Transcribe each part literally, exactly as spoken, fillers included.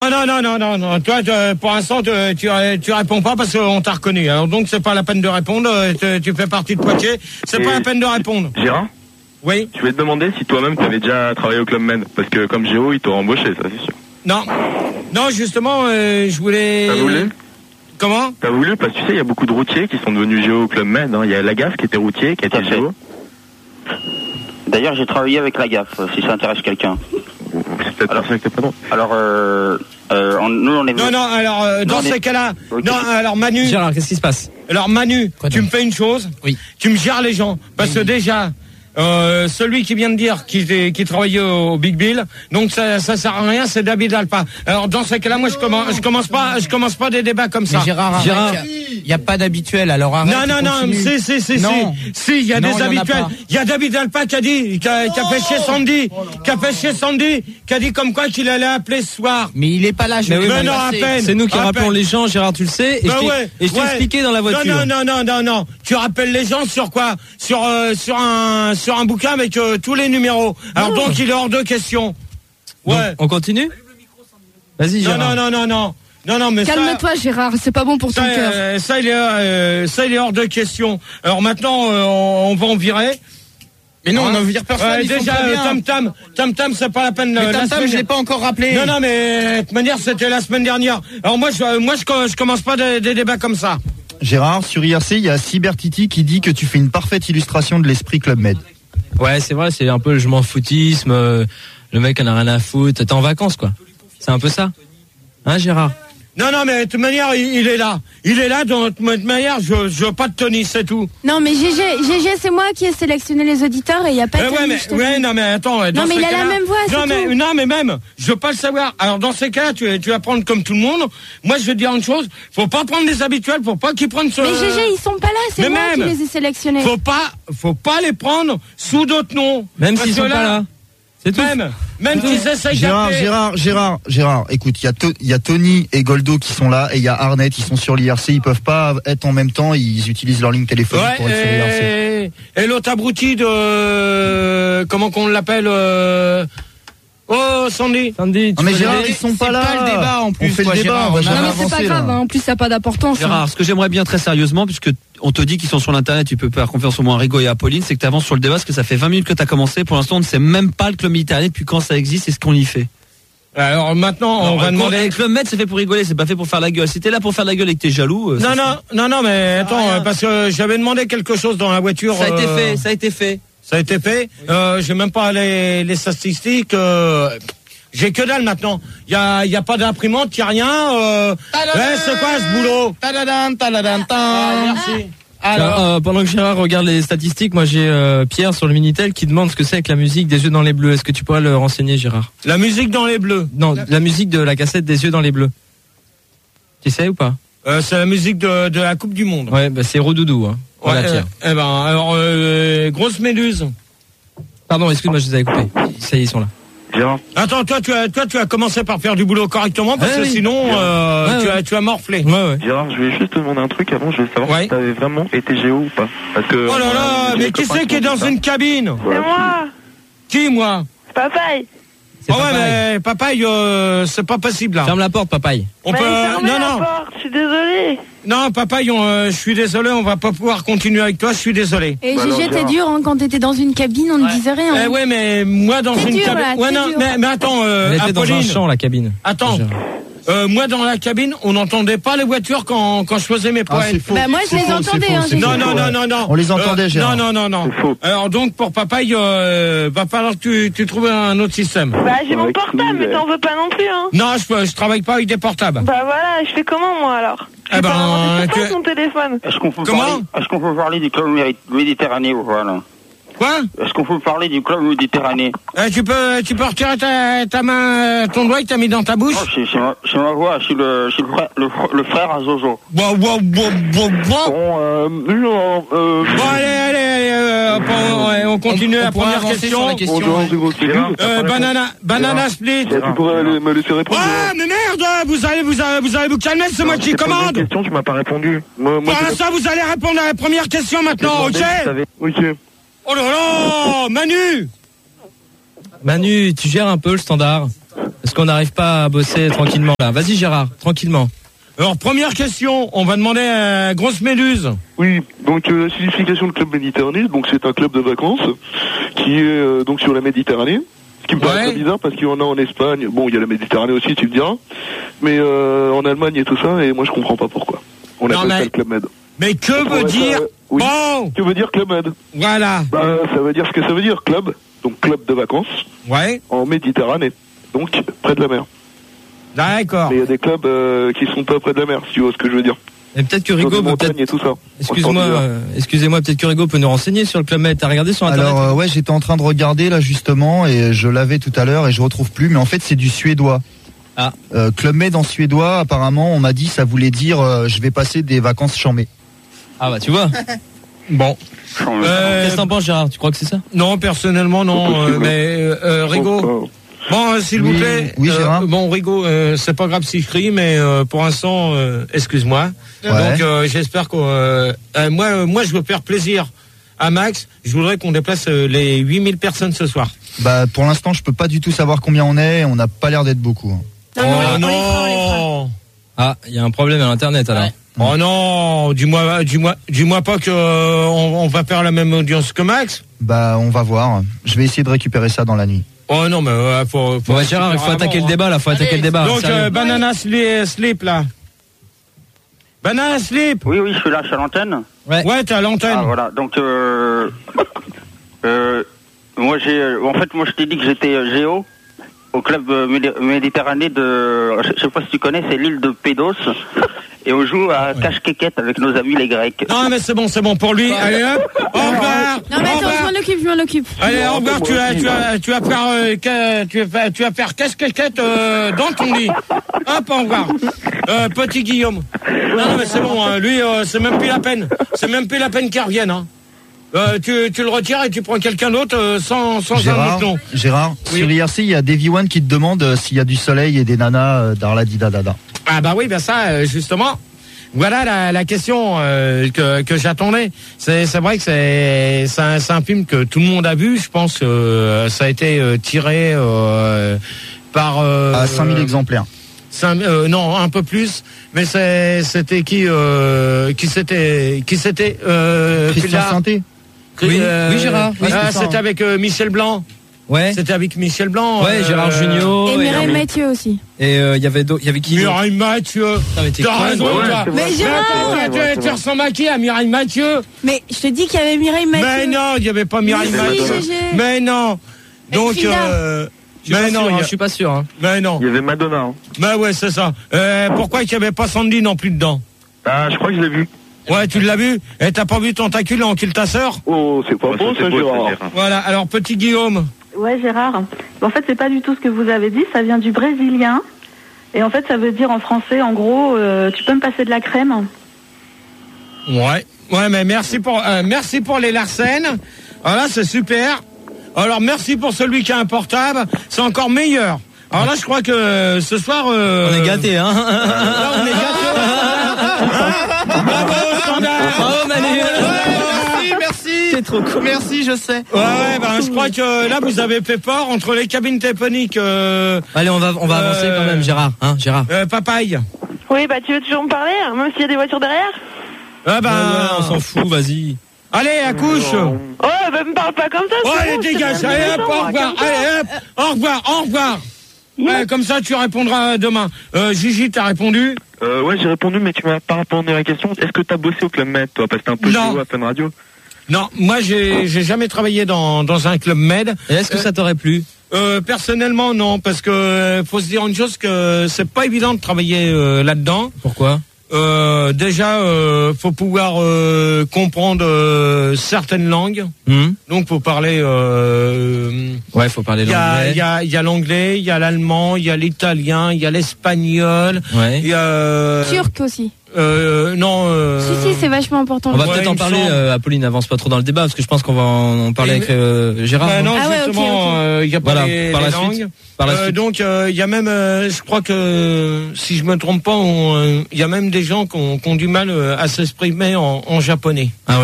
Non, non, non, non, non, non. Toi, tu, pour l'instant, tu, tu, tu réponds pas parce qu'on t'a reconnu. Alors donc, c'est pas la peine de répondre. Tu, tu fais partie de Poitiers. C'est Et pas la peine de répondre. Gérard ? Oui. Je vais te demander si toi-même tu avais déjà travaillé au Club Med. Parce que comme Géo, il t'aura embauché, ça c'est sûr. Non. Non, justement, euh, je voulais... T'as voulu ? Comment ? T'as voulu ? Parce que tu sais, il y a beaucoup de routiers qui sont devenus Géo au Club Med. Hein. Il y a Lagaffe qui était routier, qui était Géo. D'ailleurs, j'ai travaillé avec Lagaffe, si ça intéresse quelqu'un. C'est peut-être alors, ça que t'es pas drôle. Alors, euh, euh, on, nous, on est... Non, non, alors, euh, dans ces est... cas-là... Okay. Non, alors, Manu... Gérard, qu'est-ce qui se passe ? Alors, Manu, Quoi tu donc ? me fais une chose. Oui. Tu me gères les gens. Parce que déjà... Euh, celui qui vient de dire qu'il qui travaillait au, au Big Bill, donc ça, ça sert à rien, c'est David Alpa. Alors dans ce cas-là, moi je commence, je commence pas, je commence pas des débats comme ça. Mais Gérard, Gérard, il y a pas d'habituel, alors arrête. Non, non, non, si, si, si, non. si, si, il y a non, des habituels. Il y a David Alpa qui a dit, qui a, qui a fait chez Sandy, qui a fait chez Sandy, qui a dit comme quoi qu'il allait appeler ce soir. Mais il est pas là, je mais oui, mais non, à peine. C'est nous qui à rappelons peine. les gens, Gérard, tu le sais, et bah je t'ai, ouais, et je t'ai ouais. expliqué dans la voiture. Non, non, non, non, non, non. Tu rappelles les gens sur quoi? Sur, euh, sur un, sur un bouquin avec euh, tous les numéros. Alors non. Donc il est hors de question. Ouais. Donc, on continue? Vas-y, Gérard. Non, non, non, non, non. Non, non, mais calme-toi, ça, Gérard, c'est pas bon pour ton ça, cœur. Euh, ça, il est, euh, ça, il est hors de question. Alors maintenant, euh, on, on va en virer. Mais non, hein? on en vire personne. Ouais, déjà, Tam Tam, Tam Tam, c'est pas la peine. Mais Tam Tam, je l'ai pas encore rappelé. Non, non, mais de toute manière, c'était la semaine dernière. Alors moi, je, moi, je, je commence pas des, des débats comme ça. Gérard, sur I R C, il y a Cybertiti qui dit que tu fais une parfaite illustration de l'esprit Club Med. Ouais, c'est vrai, c'est un peu le je m'en foutisme, euh, le mec en a rien à foutre, t'es en vacances quoi. C'est un peu ça. Hein, Gérard? Non, non, mais de toute manière, il, il est là. Il est là, de toute manière, je, je veux pas de Tony, c'est tout. Non, mais G G, G G, c'est moi qui ai sélectionné les auditeurs et il n'y a pas de euh, Tony. Ouais, mais, ouais, non, mais attends. Non, mais il a la même voix, c'est non, tout. mais, non, mais même, je veux pas le savoir. Alors, dans ces cas-là, tu, tu vas prendre comme tout le monde. Moi, je vais te dire une chose. Faut pas prendre des habituels, faut pas qu'ils prennent ce... Mais G G, ils sont pas là, c'est mais moi même, qui les ai sélectionnés. Faut pas, faut pas les prendre sous d'autres noms. Même s'ils sont là, pas là. C'est tout. Même, même s'ils essayent Gérard, Gérard, Gérard, Gérard, écoute, il y a to, il y a Tony et Goldo qui sont là et il y a Arnett, ils sont sur l'I R C, ils peuvent pas être en même temps, ils utilisent leur ligne téléphonique ouais, pour être sur l'I R C. Et, et l'autre abruti de, comment qu'on l'appelle, euh... Oh, Sandy. Sandy, non mais Gérard, ils sont pas là. C'est pas le débat en plus. On fait quoi, le débat, Gérard, on va non, jamais mais c'est pas grave, hein. En plus, ça n'a pas d'importance. Gérard, hein. ce que j'aimerais bien très sérieusement, puisque on te dit qu'ils sont sur l'internet, tu peux faire confiance au moins à Rigo et à Pauline, c'est que tu avances sur le débat, parce que ça fait vingt minutes que tu as commencé. Pour l'instant, on ne sait même pas le Club Méditerranée depuis quand ça existe et ce qu'on y fait. Alors maintenant, Alors, on va demander. Le Club Med, c'est fait pour rigoler, c'est pas fait pour faire la gueule. Si t'es là pour faire la gueule et que t'es jaloux. Euh, non, non, fait. non, non, mais attends, euh, parce que j'avais demandé quelque chose dans la voiture. Ça a été euh... fait, ça a été fait. Ça a été fait. Oui. Euh, j'ai même pas les, les statistiques. Euh... J'ai que dalle maintenant. Il y a, y a pas d'imprimante, il y a rien. Euh... Ouais, c'est quoi ce boulot? Tadadam, tadadam, ah, merci. Alors, euh, pendant que Gérard regarde les statistiques, moi j'ai euh, Pierre sur le Minitel qui demande ce que c'est avec la musique des yeux dans les bleus. Est-ce que tu pourrais le renseigner, Gérard? La musique dans les bleus? Non, la, la musique de la cassette des yeux dans les bleus. Tu sais ou pas? euh, C'est la musique de, de la Coupe du Monde. Ouais, bah c'est Roudoudou. Hein, ouais, euh, eh ben, alors, euh, grosse méduse. Pardon, excuse-moi, je les avais coupés. Ça y est, ils sont là. Gérard. Attends, toi tu as toi tu as commencé par faire du boulot correctement parce ouais, que oui. sinon euh, ouais, tu ouais. as tu as morflé. Ouais, ouais. Gérard, je voulais juste te demander un truc avant, je veux savoir ouais. si t'avais vraiment été Géo ou pas. Parce que oh là là, mais qui c'est qui est dans une cabine? C'est moi. Qui moi? Papaye. Oh ouais, mais Papaye, euh, c'est pas possible là. Ferme la porte, Papaye. On bah, peut. Non, non. Porte, je suis désolé. Non, Papaye, euh, je suis désolé, on va pas pouvoir continuer avec toi. Je suis désolé. Et bah Gégé, t'es dur hein, quand t'étais dans une cabine, on ne ouais. disait rien. Hein. Eh ouais, mais moi dans t'es une cabine. Ouais, non, mais, mais attends, euh, Elle était Apolline. dans un champ, la cabine. Attends. Euh, moi dans la cabine, on n'entendait pas les voitures quand quand je faisais mes poèmes. Ah, bah moi je les faux, entendais. Hein, non, non, non, non, non. On les entendait, euh, Gérard. Non, non, non, non. Alors donc pour Papaye, euh, va falloir que tu, tu trouves un autre système. Bah j'ai mon portable, mais t'en veux pas non plus, hein. Non, je je travaille pas avec des portables. Bah voilà, je fais comment moi alors? Eh ben, je sais pas ton téléphone. Est-ce qu'on peut comment parler, est-ce qu'on peut parler du club Méditerranée ou pas là? Quoi? Est-ce qu'on peut parler du club Méditerranée? euh, Tu peux, tu peux retirer ta, ta main, ton doigt que t'as mis dans ta bouche? Non, c'est, c'est, ma, c'est ma voix, c'est le, c'est le frère, le, le frère à Zozo. Wow, wow, wow, wow, wow. Bon, euh, non, euh, bon, allez, allez, allez, euh, on, on continue on, la on première question. La question Bonjour, euh, banana, banana split. Tu pourrais me laisser répondre. Ah, mais merde, vous allez, vous allez, vous allez vous calmer, c'est moi qui commande. Question, tu m'as pas répondu. Moi, moi, Pour l'instant, vous allez répondre à la première question maintenant, ok? Ok. Oh là là, Manu. Manu, tu gères un peu le standard. Parce puisqu'on n'arrive pas à bosser tranquillement là. Vas-y Gérard, tranquillement. Alors, première question, on va demander à Grosse Méduse. Oui, donc euh, la signification de Club Méditerranée, donc c'est un club de vacances qui est euh, donc sur la Méditerranée. Ce qui me paraît Ouais. très bizarre parce qu'il y en a en Espagne. Bon, il y a la Méditerranée aussi, tu me diras. Mais euh, en Allemagne et tout ça, et moi je comprends pas pourquoi. On Non, appelle mais- ça le Club Med. Mais que veut Ouais, dire ça, oui. bon? Que veut dire Club Med? Voilà. Bah, ça veut dire ce que ça veut dire, club. Donc club de vacances Ouais, en Méditerranée. Donc près de la mer. d'accord. Mais il y a des clubs euh, qui sont pas près de la mer, si tu vois ce que je veux dire. Et peut-être que Sur Rigo des peut montagnes peut-être. et tout ça. Excuse-moi, En Scandinavie. euh, excusez-moi, peut-être que Rigo peut nous renseigner sur le Club Med. T'as regardé sur internet? Alors euh, ouais, j'étais en train de regarder là justement et je l'avais tout à l'heure et je retrouve plus, mais en fait c'est du suédois. Ah. Euh, Club Med en suédois, apparemment on m'a dit ça voulait dire euh, je vais passer des vacances chambées. Ah bah tu vois. Bon. Euh, Qu'est-ce que t'en penses Gérard? Tu crois que c'est ça? non, personnellement, non. C'est possible. euh, mais euh, euh, Rigo. Bon, euh, s'il Oui, vous plaît. oui, Gérard. euh, bon, Rigo, euh, c'est pas grave si je crie, mais euh, pour l'instant, euh, excuse-moi. Ouais. Donc, euh, j'espère que euh, euh, moi, euh, moi, je veux faire plaisir à Max. Je voudrais qu'on déplace euh, les huit mille personnes ce soir. Bah pour l'instant je peux pas du tout savoir combien on est, on n'a pas l'air d'être beaucoup. hein. Non, non, oh on les fera, on les fera. non. Ah, il y a un problème à l'internet alors. Oh non, dis-moi, dis-moi, dis-moi pas que euh, on, on va faire la même audience que Max. Bah on va voir. Je vais essayer de récupérer ça dans la nuit. Oh non, mais euh, faut, faut. Bon bah Gérard, il faut attaquer le débat là, faut attaquer le débat. Donc, sérieux. euh, Banana Sli- Slip là. Banana Slip. Oui, oui, je suis là, je suis à l'antenne. Ouais. Ouais, t'es à l'antenne. Ah, voilà, donc, euh, euh, moi, j'ai, euh, en fait, moi, je t'ai dit que j'étais euh, géo au club euh, Médé- Méditerranée de, je je sais pas si tu connais, c'est l'île de Pédos. Et on joue à cache-quéquette avec nos amis les Grecs. Non, mais c'est bon, c'est bon pour lui. Allez hop, au revoir. Non, mais Au attends, revoir. je m'en occupe, je m'en occupe. Allez, au revoir. Tu vas, tu vas, tu vas faire, euh, que- tu vas, faire- tu vas faire cache-caquette euh, dans ton lit. Hop, au revoir. Euh, petit Guillaume. Non, non, mais c'est bon. Hein, lui, euh, c'est même plus la peine. C'est même plus la peine qu'il revienne. Hein. Euh, tu, tu le retires et tu prends quelqu'un d'autre euh, sans, sans un Gérard, autre nom. Gérard, Oui. sur I R C il y a Davy One qui te demande euh, s'il y a du soleil et des nanas euh, dans la didadada. Ah bah oui, ben ça, euh, justement. Voilà la, la question euh, que, que j'attendais. C'est, c'est vrai que c'est, c'est, un, c'est un film que tout le monde a vu. Je pense que euh, ça a été euh, tiré euh, par... Euh, À cinq mille exemplaires. cinq- euh, non, un peu plus. Mais c'est, c'était qui euh, qui c'était qui c'était euh, Christian Pilar Sainté. Oui, oui, Gérard. Oui, Ah, c'était ça, c'était hein. avec euh, Michel Blanc. Ouais. C'était avec Michel Blanc. Ouais, euh, Gérard Jugnot. Et Mireille et Mathieu aussi. et, euh, il y avait d'autres- il y avait qui? d'autre Mireille Mathieu. Putain, mais t'es T'as con, raison, ouais, toi. c'est vrai. Mais Gérard Mais attends, tu- tu ressembles à qui, à Mireille Mathieu? Mais je te dis qu'il y avait Mireille Mathieu. Mais non, il n'y avait pas Mireille Mais si, Mathieu. Gégé. Mais non. Et Donc, Frida. euh, Je suis mais pas non, sûr, il y hein, a- je suis pas sûr. Hein. mais non. Il y avait Madonna. Hein. Mais ouais, c'est ça. Euh, pourquoi il n'y avait pas Sandy non plus dedans? Ah, je crois que je l'ai vu. Ouais, tu l'as vu? Et t'as pas vu Tentacule en kill ta sœur? Oh, c'est pas Ouais, bon ça, ça, c'est beau, ça, Gérard. Gérard. Voilà. Alors, petit Guillaume. Ouais, Gérard. En fait, c'est pas du tout ce que vous avez dit. Ça vient du brésilien. Et en fait, ça veut dire en français, en gros, euh, tu peux me passer de la crème. Ouais. Ouais, mais merci pour, euh, merci pour les Larsen. Voilà, c'est super. Alors, merci pour celui qui a un portable. C'est encore meilleur. Alors là, je crois que euh, ce soir... euh, On est gâtés, hein. Là, on est gâtés. Hein. Bravo, standard. Bravo, Manu. Merci, merci. C'est trop cool. Merci, je sais. Ouais, ouais, ben, je crois que là, vous avez fait fort entre les cabines téléphoniques. Euh, Allez, on va, on va Euh, avancer quand même, Gérard. Hein, Gérard. euh, papaye. Oui, bah tu veux toujours me parler, hein, même s'il y a des voitures derrière? Ah ben, Ouais, ouais, on s'en fout, vas-y. allez, accouche. Oh, bah me parle pas comme ça. Oh, c'est allez, bon, je te dégage. donne Allez, des hop, leçons, au moi, revoir. comme ça. Allez, hop, au revoir, au revoir. Yeah. Ouais, comme ça, tu répondras demain. Euh, Gigi, t'as répondu? Euh, ouais, j'ai répondu, mais tu m'as pas répondu à la question. Est-ce que t'as bossé au Club Med, toi? Parce que t'es un peu Non. joué à Fun Radio. Non, moi, j'ai, j'ai jamais travaillé dans, dans un club med. Et est-ce que ça t'aurait plu? Euh, personnellement, non, parce que euh, faut se dire une chose, que c'est pas évident de travailler euh, là-dedans. Pourquoi? Euh, déjà, euh, faut pouvoir euh, comprendre euh, certaines langues. Hmm Donc, faut parler. Euh, Ouais, faut parler Il y a, l'anglais. il y a, il y a l'anglais, il y a l'allemand, il y a l'italien, il y a l'espagnol, Ouais. il y a. euh, Turc aussi. Euh, non. Euh, Si, si, c'est vachement important. On va Ouais, peut-être il en me parler, semble. euh, Apolline, avance pas trop dans le débat, parce que je pense qu'on va en, en parler Et- avec euh, Gérard. Bah non non, Ah ouais, ok, justement, ok. euh, il y a pas Voilà, les, par les la langues. suite. Par la Euh, suite. donc, euh, il y a même, euh, je crois que, si je me trompe pas, on, euh, il y a même des gens qui ont, qui ont du mal euh, à s'exprimer en, en japonais. Ah ouais.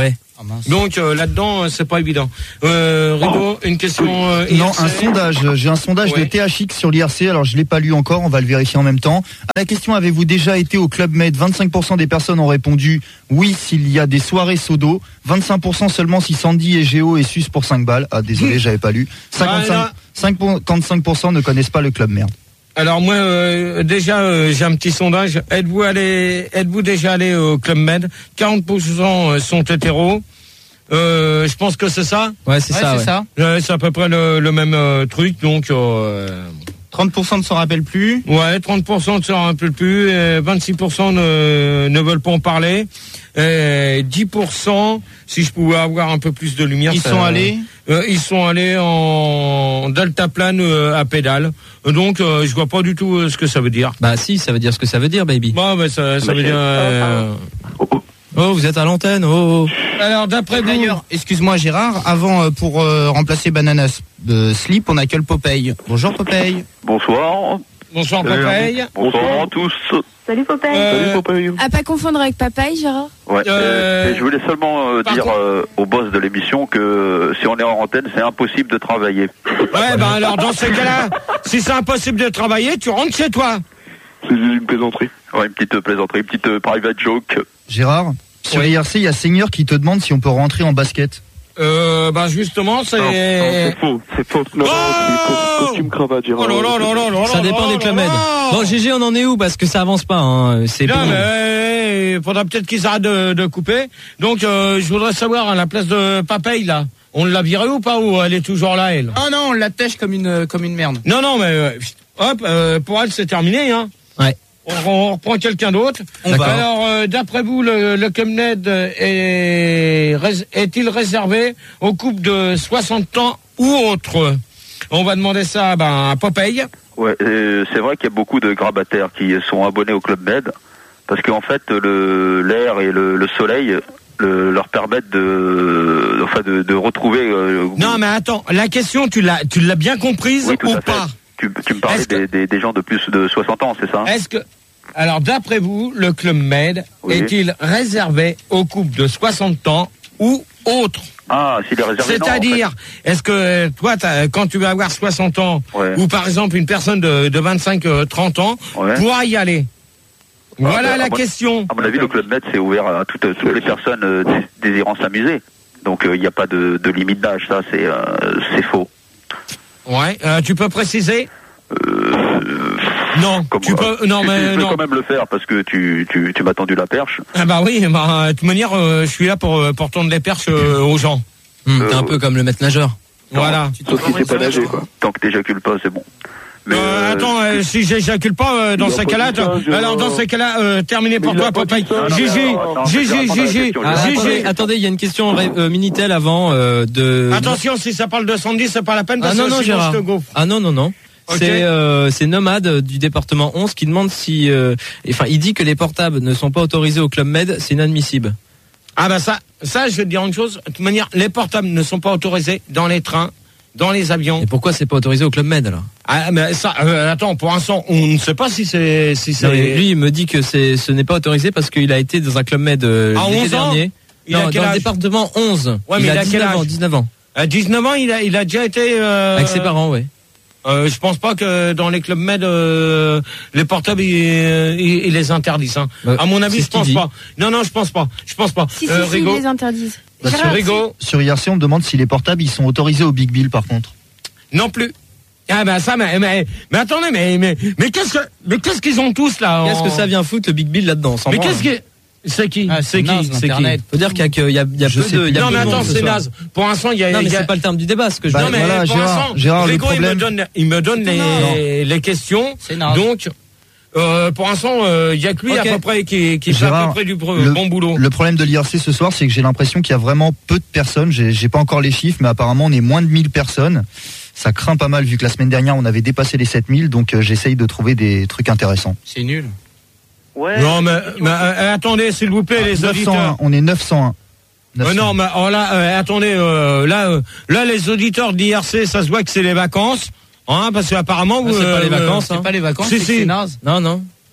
Donc euh, là-dedans, euh, c'est pas évident. Euh, Rigaud, une question. Euh, Non, I R C. un sondage. J'ai un sondage Ouais. de T H X sur l'I R C. Alors, je l'ai pas lu encore. On va le vérifier en même temps. À la question, avez-vous déjà été au Club Med? vingt-cinq pour cent des personnes ont répondu oui s'il y a des soirées sodo. vingt-cinq pour cent seulement si Sandy et Géo et Sus pour cinq balles. Ah, désolé, j'avais pas lu. Voilà. cinquante-cinq pour cent ne connaissent pas le Club Med. Alors moi, euh, déjà, euh, j'ai un petit sondage. Êtes-vous allé, êtes-vous déjà allé au Club Med? quarante pour cent sont hétéros. Euh, je pense que c'est ça. Ouais, c'est Ouais, ça. c'est ouais. ça. Ouais, c'est à peu près le, le même euh, truc. Donc, euh, trente pour cent ne s'en rappellent plus. ouais, trente pour cent ne s'en rappellent plus. Et vingt-six pour cent ne, ne veulent pas en parler. Et dix pour cent, si je pouvais avoir un peu plus de lumière. Ils ça- sont allés. Euh, ils sont allés en deltaplane euh, à pédale. Donc, euh, je vois pas du tout euh, ce que ça veut dire. Bah si, ça veut dire ce que ça veut dire, baby. Bon, mais ça, ça veut dire. euh, Oh, vous êtes à l'antenne. Oh. oh. Alors, d'après vous. D'ailleurs, excuse-moi Gérard, avant euh, pour euh, remplacer Bananas euh, Slip, on a que le Popeye. Bonjour Popeye. Bonsoir. Bonsoir, Euh, Popeye. Bonsoir à tous. Salut Popeye. Euh, Salut, Popeye. À pas confondre avec papaye, Gérard. Ouais. Euh, euh, et je voulais seulement euh, par dire contre- euh, au boss de l'émission que euh, si on est en antenne, c'est impossible de travailler. Ouais, ben alors, dans ce cas-là, si c'est impossible de travailler, tu rentres chez toi. C'est juste une plaisanterie. Ouais, une petite euh, plaisanterie, une petite euh, private joke. Gérard, sur Oui. l'I R C, il y a Seigneur qui te demande si on peut rentrer en basket. Euh, ben justement, Non, non, c'est. c'est faux. C'est faux. Non, non, c'est Oh costume cravate, Gérard. Oh là là là là là Ça là dépend là des Club là Med. là. Bon, G G, on en est où? Parce que ça avance pas. Hein. C'est Non, bon. mais il faudra peut-être qu'ils arrêtent de, de couper. Donc, euh, je voudrais savoir, à la place de Papeille, là, on l'a virée ou pas, ou elle est toujours là, elle? Oh non, on l'attèche comme une comme une merde. Non, non, mais euh, hop, euh, pour elle, c'est terminé, hein. Ouais. On, on reprend quelqu'un d'autre. On va. Alors, euh, d'après vous, le, le Club Med est, rés- est-il réservé aux couples de soixante ans ou autres? On va demander ça ben, à Popeye. Ouais, et c'est vrai qu'il y a beaucoup de grabataires qui sont abonnés au Club Med parce qu'en fait, le l'air et le, le soleil le, leur permettent de, enfin, de, de retrouver. Euh, Non, mais attends, la question, tu l'as, tu l'as bien comprise oui, tout ou à fait. pas? Tu, tu me parlais Est-ce que- des, des, des gens de plus de soixante ans, c'est ça? Est-ce que, alors d'après vous, le Club Med Oui. est-il réservé aux couples de soixante ans ou autres? Ah, s'il est réservé. non, en C'est-à-dire, est-ce que toi, t'as- quand tu vas avoir soixante ans, Ouais. ou par exemple une personne de, de vingt-cinq trente ans, Ouais. pourra y aller? Voilà bah, la à mon- question. À mon avis, le Club Med, c'est ouvert à toutes, toutes les personnes euh, dé- désirant s'amuser. Donc, il n'y a pas de, de limite d'âge, ça, c'est euh, c'est faux. Ouais, euh, tu peux préciser? Euh, Non, Comme, tu euh, peux, non je, mais je vais non. quand même le faire parce que tu, tu, tu m'as tendu la perche. Ah bah oui, bah, de toute manière, euh, je suis là pour, euh, pour tendre les perches euh, aux gens. Hum, T'es Euh, un peu comme le maître nageur. Voilà. Sauf qu'il sait pas nager, quoi. Tant que t'éjacules pas, c'est bon. Mais, Euh, euh, attends, euh, si j'éjacule pas euh, dans il a ces pas cas-là, dit ça, attends, Gérard. alors dans ces cas-là, euh, terminé pour Mais il toi, a pas Popeye. dit ça. Non, non, Gigi, mais attends, attends, je vais Gigi, répondre à la Gigi, question. Ah, Gigi. attendez, attendez, il y a une question euh, Minitel avant euh, de. Attention, si ça parle de Sandy, c'est pas la peine Ah parce non que non sinon Gérard. je te gaufre. Ah non non non. Ok. C'est euh, c'est Nomade euh, du département onze qui demande si euh, enfin il dit que les portables ne sont pas autorisés au Club Med, c'est inadmissible. Ah bah ça, ça je vais te dire une chose. De toute manière, les portables ne sont pas autorisés dans les trains, dans les avions. Et pourquoi c'est pas autorisé au Club Med alors? Ah mais ça, euh, attends, pour l'instant, on ne sait pas si c'est si Non, mais c'est. lui il me dit que c'est ce n'est pas autorisé parce qu'il a été dans un Club Med euh, À l'été onze ans dernier. Il a non, quel dans âge le département onze. Ouais, mais il, il a a quel dix-neuf ans, âge dix-neuf ans. À dix-neuf ans, il a il a déjà été. Euh, Avec ses parents, ouais. Euh, je pense pas que dans les clubs med euh, les portables ils, ils, ils les interdisent. Hein. Euh, à mon avis, c'est je ce qu'il pense dit. pas. Non, non, je pense pas. Je pense pas. Si, si, Euh, si, Rigaud, ils les interdisent. Bah, Gérard, Rigaud, Sur I R C, on me demande si les portables ils sont autorisés au Big Bill par contre. non plus. Ah ben ça, mais mais, mais attendez, mais mais mais qu'est-ce que mais qu'est-ce qu'ils ont tous là en- Qu'est-ce que ça vient foutre le Big Bill là-dedans? sans Mais branle. qu'est-ce que c'est qui Ah, C'est c'est qui naze, C'est qui l'Internet. Faut dire qu'il y a, que- il y a, il y a Je peu sais de. il y a Non peu mais de monde attends, ce c'est soir. naze. Pour l'instant, il y a. Non mais il y a- c'est pas le terme du débat ce que je Bah, non dis. mais voilà, pour Gérard, l'instant, Gérard, le Rigaud, il me problème- donne il me donne les les questions. C'est naze. Donc euh, pour l'instant, euh, il y a que lui Ok. à peu près qui qui fait à Gérard, peu près du br- le- bon boulot. Le problème de l'I R C ce soir, c'est que j'ai l'impression qu'il y a vraiment peu de personnes. J'ai j'ai pas encore les chiffres, mais apparemment on est moins de mille personnes. Ça craint pas mal vu que la semaine dernière on avait dépassé les sept mille, donc euh, j'essaye de trouver des trucs intéressants. C'est nul. ouais. Non mais, mais, euh, attendez s'il vous plaît les neuf cent un, auditeurs. on est neuf cent un. Euh, non mais oh, là euh, attendez euh, là euh, là les auditeurs de l'I R C ça se voit que c'est les vacances hein parce qu'apparemment Ah, vous c'est pas les euh, vacances, C'est hein. pas les vacances, Si, c'est si. que c'est naze. Non non.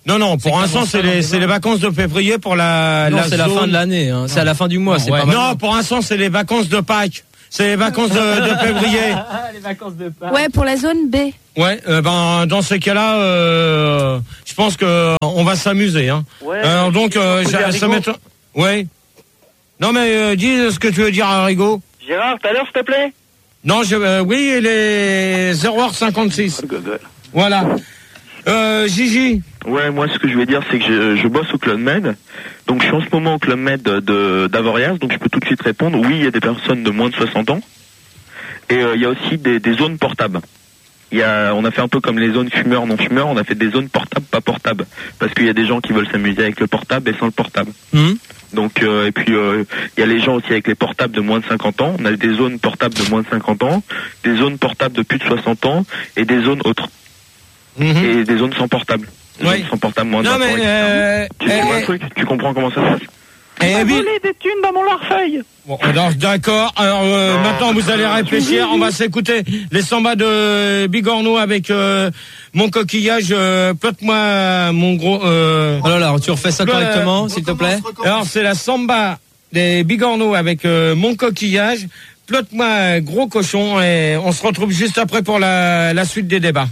Non, non, pour l'instant, c'est les, c'est les vacances de février pour la, Non, la c'est la zone- fin de l'année, hein. C'est à la fin du mois, Non, c'est ouais. pas mal. Non, pour l'instant, c'est les vacances de Pâques. C'est les vacances de, de février. Les vacances de Pâques. Ouais, pour la zone B. Ouais, euh, ben, dans ces cas-là, euh, je pense que on va s'amuser, hein. Ouais. Alors, donc, euh, Poser ça, à ça Rigaud. m'étonne- Ouais. Non, mais, euh, dis ce que tu veux dire à Rigaud. Gérard, tout à l'heure, s'il te plaît. Non, je, euh, oui, il est zéro heure cinquante-six. Voilà. Euh, Gigi. Ouais, moi ce que je vais dire c'est que je, je bosse au Club Med, donc je suis en ce moment au Club Med de, de d'Avoriaz, donc je peux tout de suite répondre. Oui, il y a des personnes de moins de soixante ans, et euh, il y a aussi des, des zones portables. Il y a, on a fait un peu comme les zones fumeurs non fumeurs, on a fait des zones portables pas portables, parce qu'il y a des gens qui veulent s'amuser avec le portable et sans le portable. Mmh. Donc euh, et puis euh, il y a les gens aussi avec les portables de moins de cinquante ans. On a des zones portables de moins de cinquante ans, des zones portables de plus de soixante ans et des zones autres. Mmh. Et des zones sans portable. Des Oui. zones sans portable moins de Non, vingt ans, mais, et cetera. euh, Tu comprends eh, le truc? Tu comprends comment ça se passe? eh, eh, Bill- des thunes dans mon larfeuille. Bon, alors, d'accord. Alors euh, Non, maintenant, vous allez réfléchir. On va s'écouter les sambas de Bigorneau avec euh, mon coquillage. Euh, Plotte-moi mon gros. Euh, Oh là là, tu refais ça Le- correctement, s'il te plaît. alors, c'est la samba des Bigorneau avec euh, mon coquillage. Plotte-moi un gros cochon et on se retrouve juste après pour la, la suite des débats.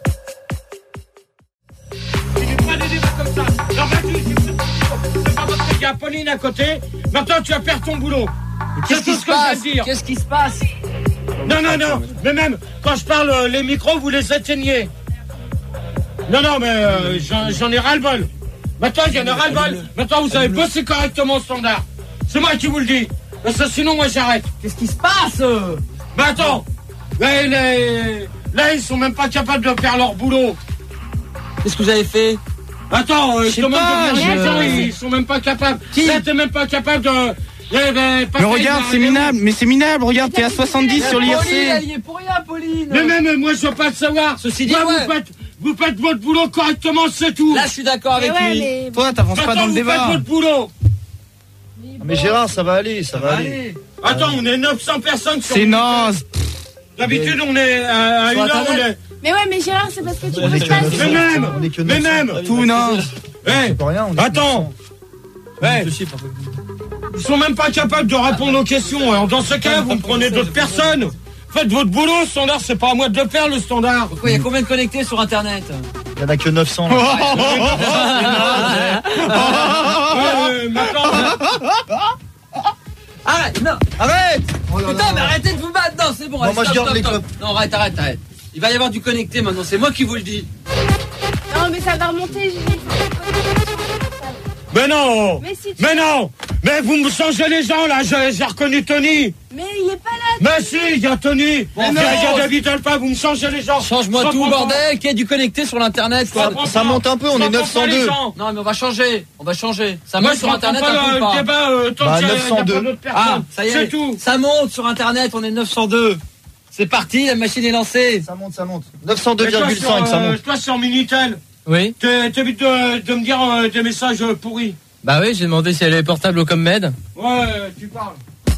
Pas des débats comme ça. Non, vas-y, c'est pas parce qu'il y a Pauline à côté. Maintenant, tu vas perdre ton boulot. Qu'est-ce C'est qui tout se ce que je passe? vais dire. Qu'est-ce qui se passe? Non, non, non. Mais même quand je parle, euh, les micros, vous les éteignez. Non, non, mais euh, j'en, j'en ai ras-le-bol. Maintenant, j'en ai ras-le-bol. Maintenant, vous avez bossé correctement au standard. C'est moi qui vous le dis. Parce que sinon, moi, j'arrête. Qu'est-ce qui se passe? Mais attends. Là, les- là, ils sont même pas capables de faire leur boulot. Qu'est-ce que vous avez fait? Attends, euh, Je je sais demande pas, de je- venir, attends, ils sont même pas capables. Qui? Là, t'es même pas capable de... Eh ben, Mais Patrick, regarde, il c'est va arriver. minable, mais c'est minable, regarde, t'es à soixante-dix sur l'I R Pauline, elle C. y est pour rien, Pauline. Mais même, moi, je veux pas le savoir. Ceci dit, Moi, ouais. vous, faites, vous faites votre boulot correctement, c'est tout. Là, je suis d'accord avec Mais ouais, lui. mais... Toi, t'avances pas Maintenant, dans le vous faites débat. votre boulot. Mais Gérard, ça va aller, ça va aller. Attends, on est neuf cents personnes sur... C'est non. D'habitude, on est à, à une Sur heure, on Internet. est... Mais ouais, mais Gérard, c'est parce que tu On est bosses que pas. neuf c'est cents. Mais même, On est que mais neuf cents. même. Tout non. Eh, C'est pas rien, on est que attends. Eh, ils sont même pas capables de répondre aux questions. Alors, dans ce cas, vous me prenez d'autres personnes. Faites votre boulot, standard, c'est pas à moi de le faire, le standard. Pourquoi il y a combien de connectés sur Internet? Il y en a que neuf cents. là. Euh, maintenant, Arrête, non, arrête. Putain, mais arrêtez de vous battre. Non, c'est bon. Non, allez, moi, je stop, garde stop, les stop. Non, arrête, arrête, arrête. Il va y avoir du connecté maintenant. C'est moi qui vous le dis. Non, mais ça va remonter, Gigi. mais non. Mais si tu... Mais non. Mais vous me changez les gens, là. J'ai j'ai reconnu Tony. Mais il est pas là. Mais si, il y a Tony. Bon, il y a, non. il y a David Alpha, vous me changez les gens. Change-moi Je tout, comprends bordel. Qu'il y ait du connecté sur l'internet, quoi. pas. Ça monte un peu, on Je est comprends neuf cent pas les deux. gens. Non, mais on va changer. On va changer. Ça Moi, monte je sur comprends internet pas un peu le ou pas? débat euh, tant Bah, qu'il y a- neuf cent deux. il y a pas d'autres Ah, personnes. ça y est. C'est tout. Ça monte sur internet. On est neuf cent deux. C'est parti. La machine est lancée. Ça monte, ça monte. neuf cent deux Mais toi, virgule sur, cinq, ça euh, monte. Toi, sur Minitel, Oui. t'es- t'évites de, de me dire euh, des messages euh, pourris. Bah oui, j'ai demandé si elle est portable au ComMed. Ouais, tu parles.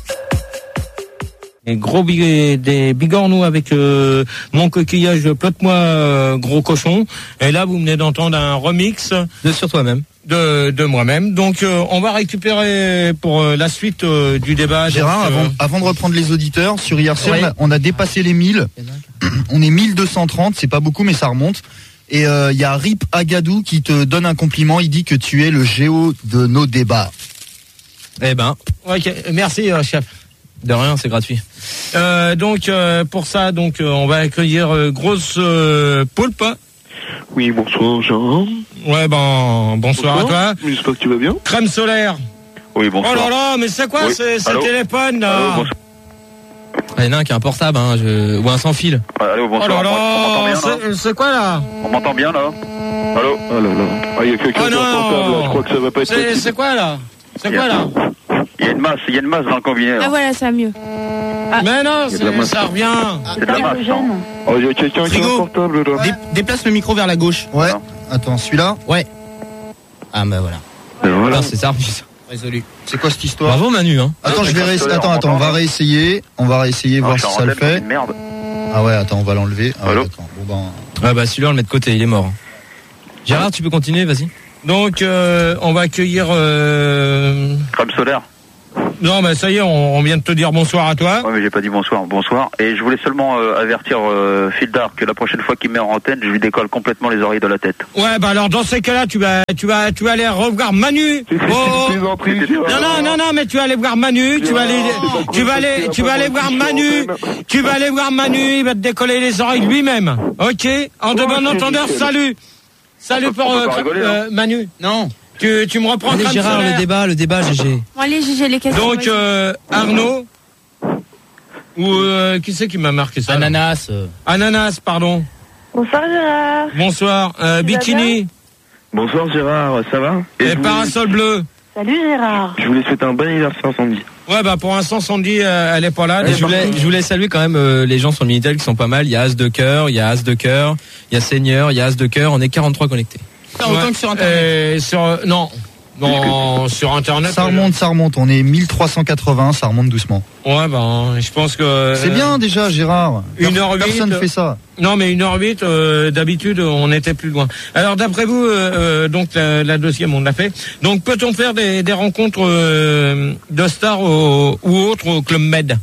Et gros big, des bigorneaux avec euh, mon coquillage Plotte-moi euh, gros cochon. Et là, vous venez d'entendre un remix De sur toi-même. de, de moi-même. Donc, euh, on va récupérer pour euh, la suite euh, du débat. Gérard, Donc, euh, avant, avant de reprendre les auditeurs, sur I R C, Oui. on, a, on a dépassé les mille. On est mille deux cent trente, c'est pas beaucoup, mais ça remonte. Et il euh, y a Rip Agadou qui te donne un compliment. Il dit que tu es le géo de nos débats. Eh ben, ok, merci, euh, chef. de rien, c'est gratuit. Euh, donc, euh, pour ça, donc, euh, on va accueillir euh, Grosse euh, Poulpe. Oui, bonsoir Jean. Ouais, ben, bonsoir, à toi. J'espère que tu vas bien. Crème solaire. Oui, Oh bonsoir. là là, mais c'est quoi Oui. ce, ce Allô téléphone là? Allô, bonsoir. Il y en a un qui a un portable, hein, je... ou un sans fil. Allô, Oh bonsoir. là On m'entend là, bien, là c'est- c'est quoi là? On m'entend bien, là Allô Oh là là. Ah, il y a quelqu'un Oh qui a un portable, là. Je crois que ça va pas être C'est possible. c'est quoi là? C'est quoi là? Il y a une masse, il y a une masse dans le combiné. Ah là. voilà, ça va mieux. Mais non, Il y a de la c'est- masse. ça revient. C'est de la masse, non Oh, il y a quelqu'un qui a un Frigo. portable, là. Dé- déplace le micro vers la gauche. Ouais. Non. Attends, celui-là, Ah bah voilà. Et voilà. Ah, c'est ça. putain. Résolu. c'est quoi cette histoire? Bravo Manu, hein. Attends, je vais réessayer. solaire, Attends, on attends, on m'entend, va là réessayer. On va réessayer, Non, voir je si suis en ça le antenne, fait. c'est une merde. Ah ouais, attends, on va l'enlever. Ah ouais, Allô d'accord. Bon ben, Ah bah celui-là on le met de côté, il est mort. Gérard, tu peux continuer, vas-y. Donc, euh, on va accueillir... Euh... Crème solaire. Non, mais ça y est, on, on vient de te dire bonsoir à toi. Ouais, mais j'ai pas dit bonsoir. Bonsoir. Et je voulais seulement euh, avertir euh, Fildar que la prochaine fois qu'il me met en antenne, je lui décolle complètement les oreilles de la tête. Ouais, bah alors dans ces cas-là, tu vas, tu vas, tu vas aller revoir Manu. Oh, oh. Non, non, non, non, mais tu vas aller voir Manu. Tu vas aller, tu vas aller, tu vas aller voir Manu. Tu vas aller voir Manu. Il va te décoller les oreilles lui-même. Ok. En de bon entendeur, salut. Salut pour euh, euh, Manu. Non. Tu, tu me reprends. Allez, Gérard, solaire. le débat, le débat, G G. Bon, allez, G G, les questions. Donc, euh, Arnaud. Ou euh, qui c'est qui m'a marqué ça? Ananas. Là Ananas, pardon. Bonsoir Gérard. Bonsoir. Euh, Bikini. Bonsoir Gérard, ça va? Et, Et Parasol bleu. Salut Gérard. Je voulais souhaiter un bon anniversaire Sandy. Ouais, bah pour l'instant, Sandy, euh, elle est pas là. Ouais, je voulais, je voulais saluer quand même euh, les gens sur le Minitel qui sont pas mal. Il y a As de cœur, il y a As de cœur, il y a Seigneur, il y a As de cœur. On est quarante-trois connectés. Pas autant Ouais. que sur Internet. Euh, sur, non. Non, sur Internet. Ça remonte, ça remonte. On est mille trois cent quatre-vingts, ça remonte doucement. Ouais, ben, je pense que. C'est bien déjà, Gérard. Une heure huit. Personne fait ça. Non, mais une heure huit, euh, d'habitude, on était plus loin. Alors, d'après vous, euh, euh, donc la, la deuxième, on l'a fait. Donc, peut-on faire des, des rencontres euh, de stars au, ou autres au Club Med?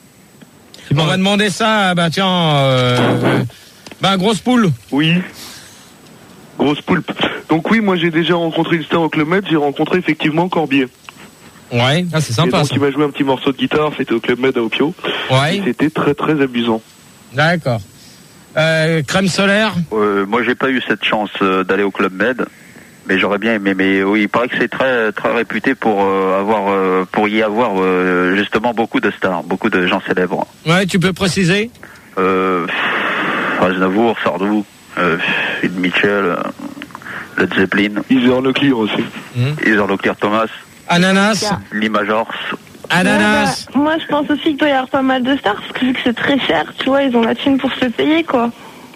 On va demander ça, bah tiens, euh, bah grosse poule. Oui. Grosse poulpe. Donc oui, moi j'ai déjà rencontré une star au Club Med, j'ai rencontré effectivement Corbier. Ouais. Ah, c'est Et sympa. donc Ça. il m'a joué un petit morceau de guitare, c'était au Club Med à Opio. Ouais. Et c'était très très amusant. D'accord. Euh, crème solaire. Euh, moi, j'ai pas eu cette chance euh, d'aller au Club Med, mais j'aurais bien aimé. Mais oui, il paraît que c'est très très réputé pour euh, avoir, euh, pour y avoir euh, justement beaucoup de stars, beaucoup de gens célèbres. Ouais, tu peux préciser. Euh, Aznavour, Sardou, euh, Phil Mitchell, euh, Led Zeppelin, Heather Locklear aussi. Mmh. Heather Locklear Thomas, Ananas. Lee Majors. Ananas. Ouais, bah, moi je pense aussi qu'il doit y avoir pas mal de stars parce que vu que c'est très cher, tu vois, ils ont la thune pour se payer quoi.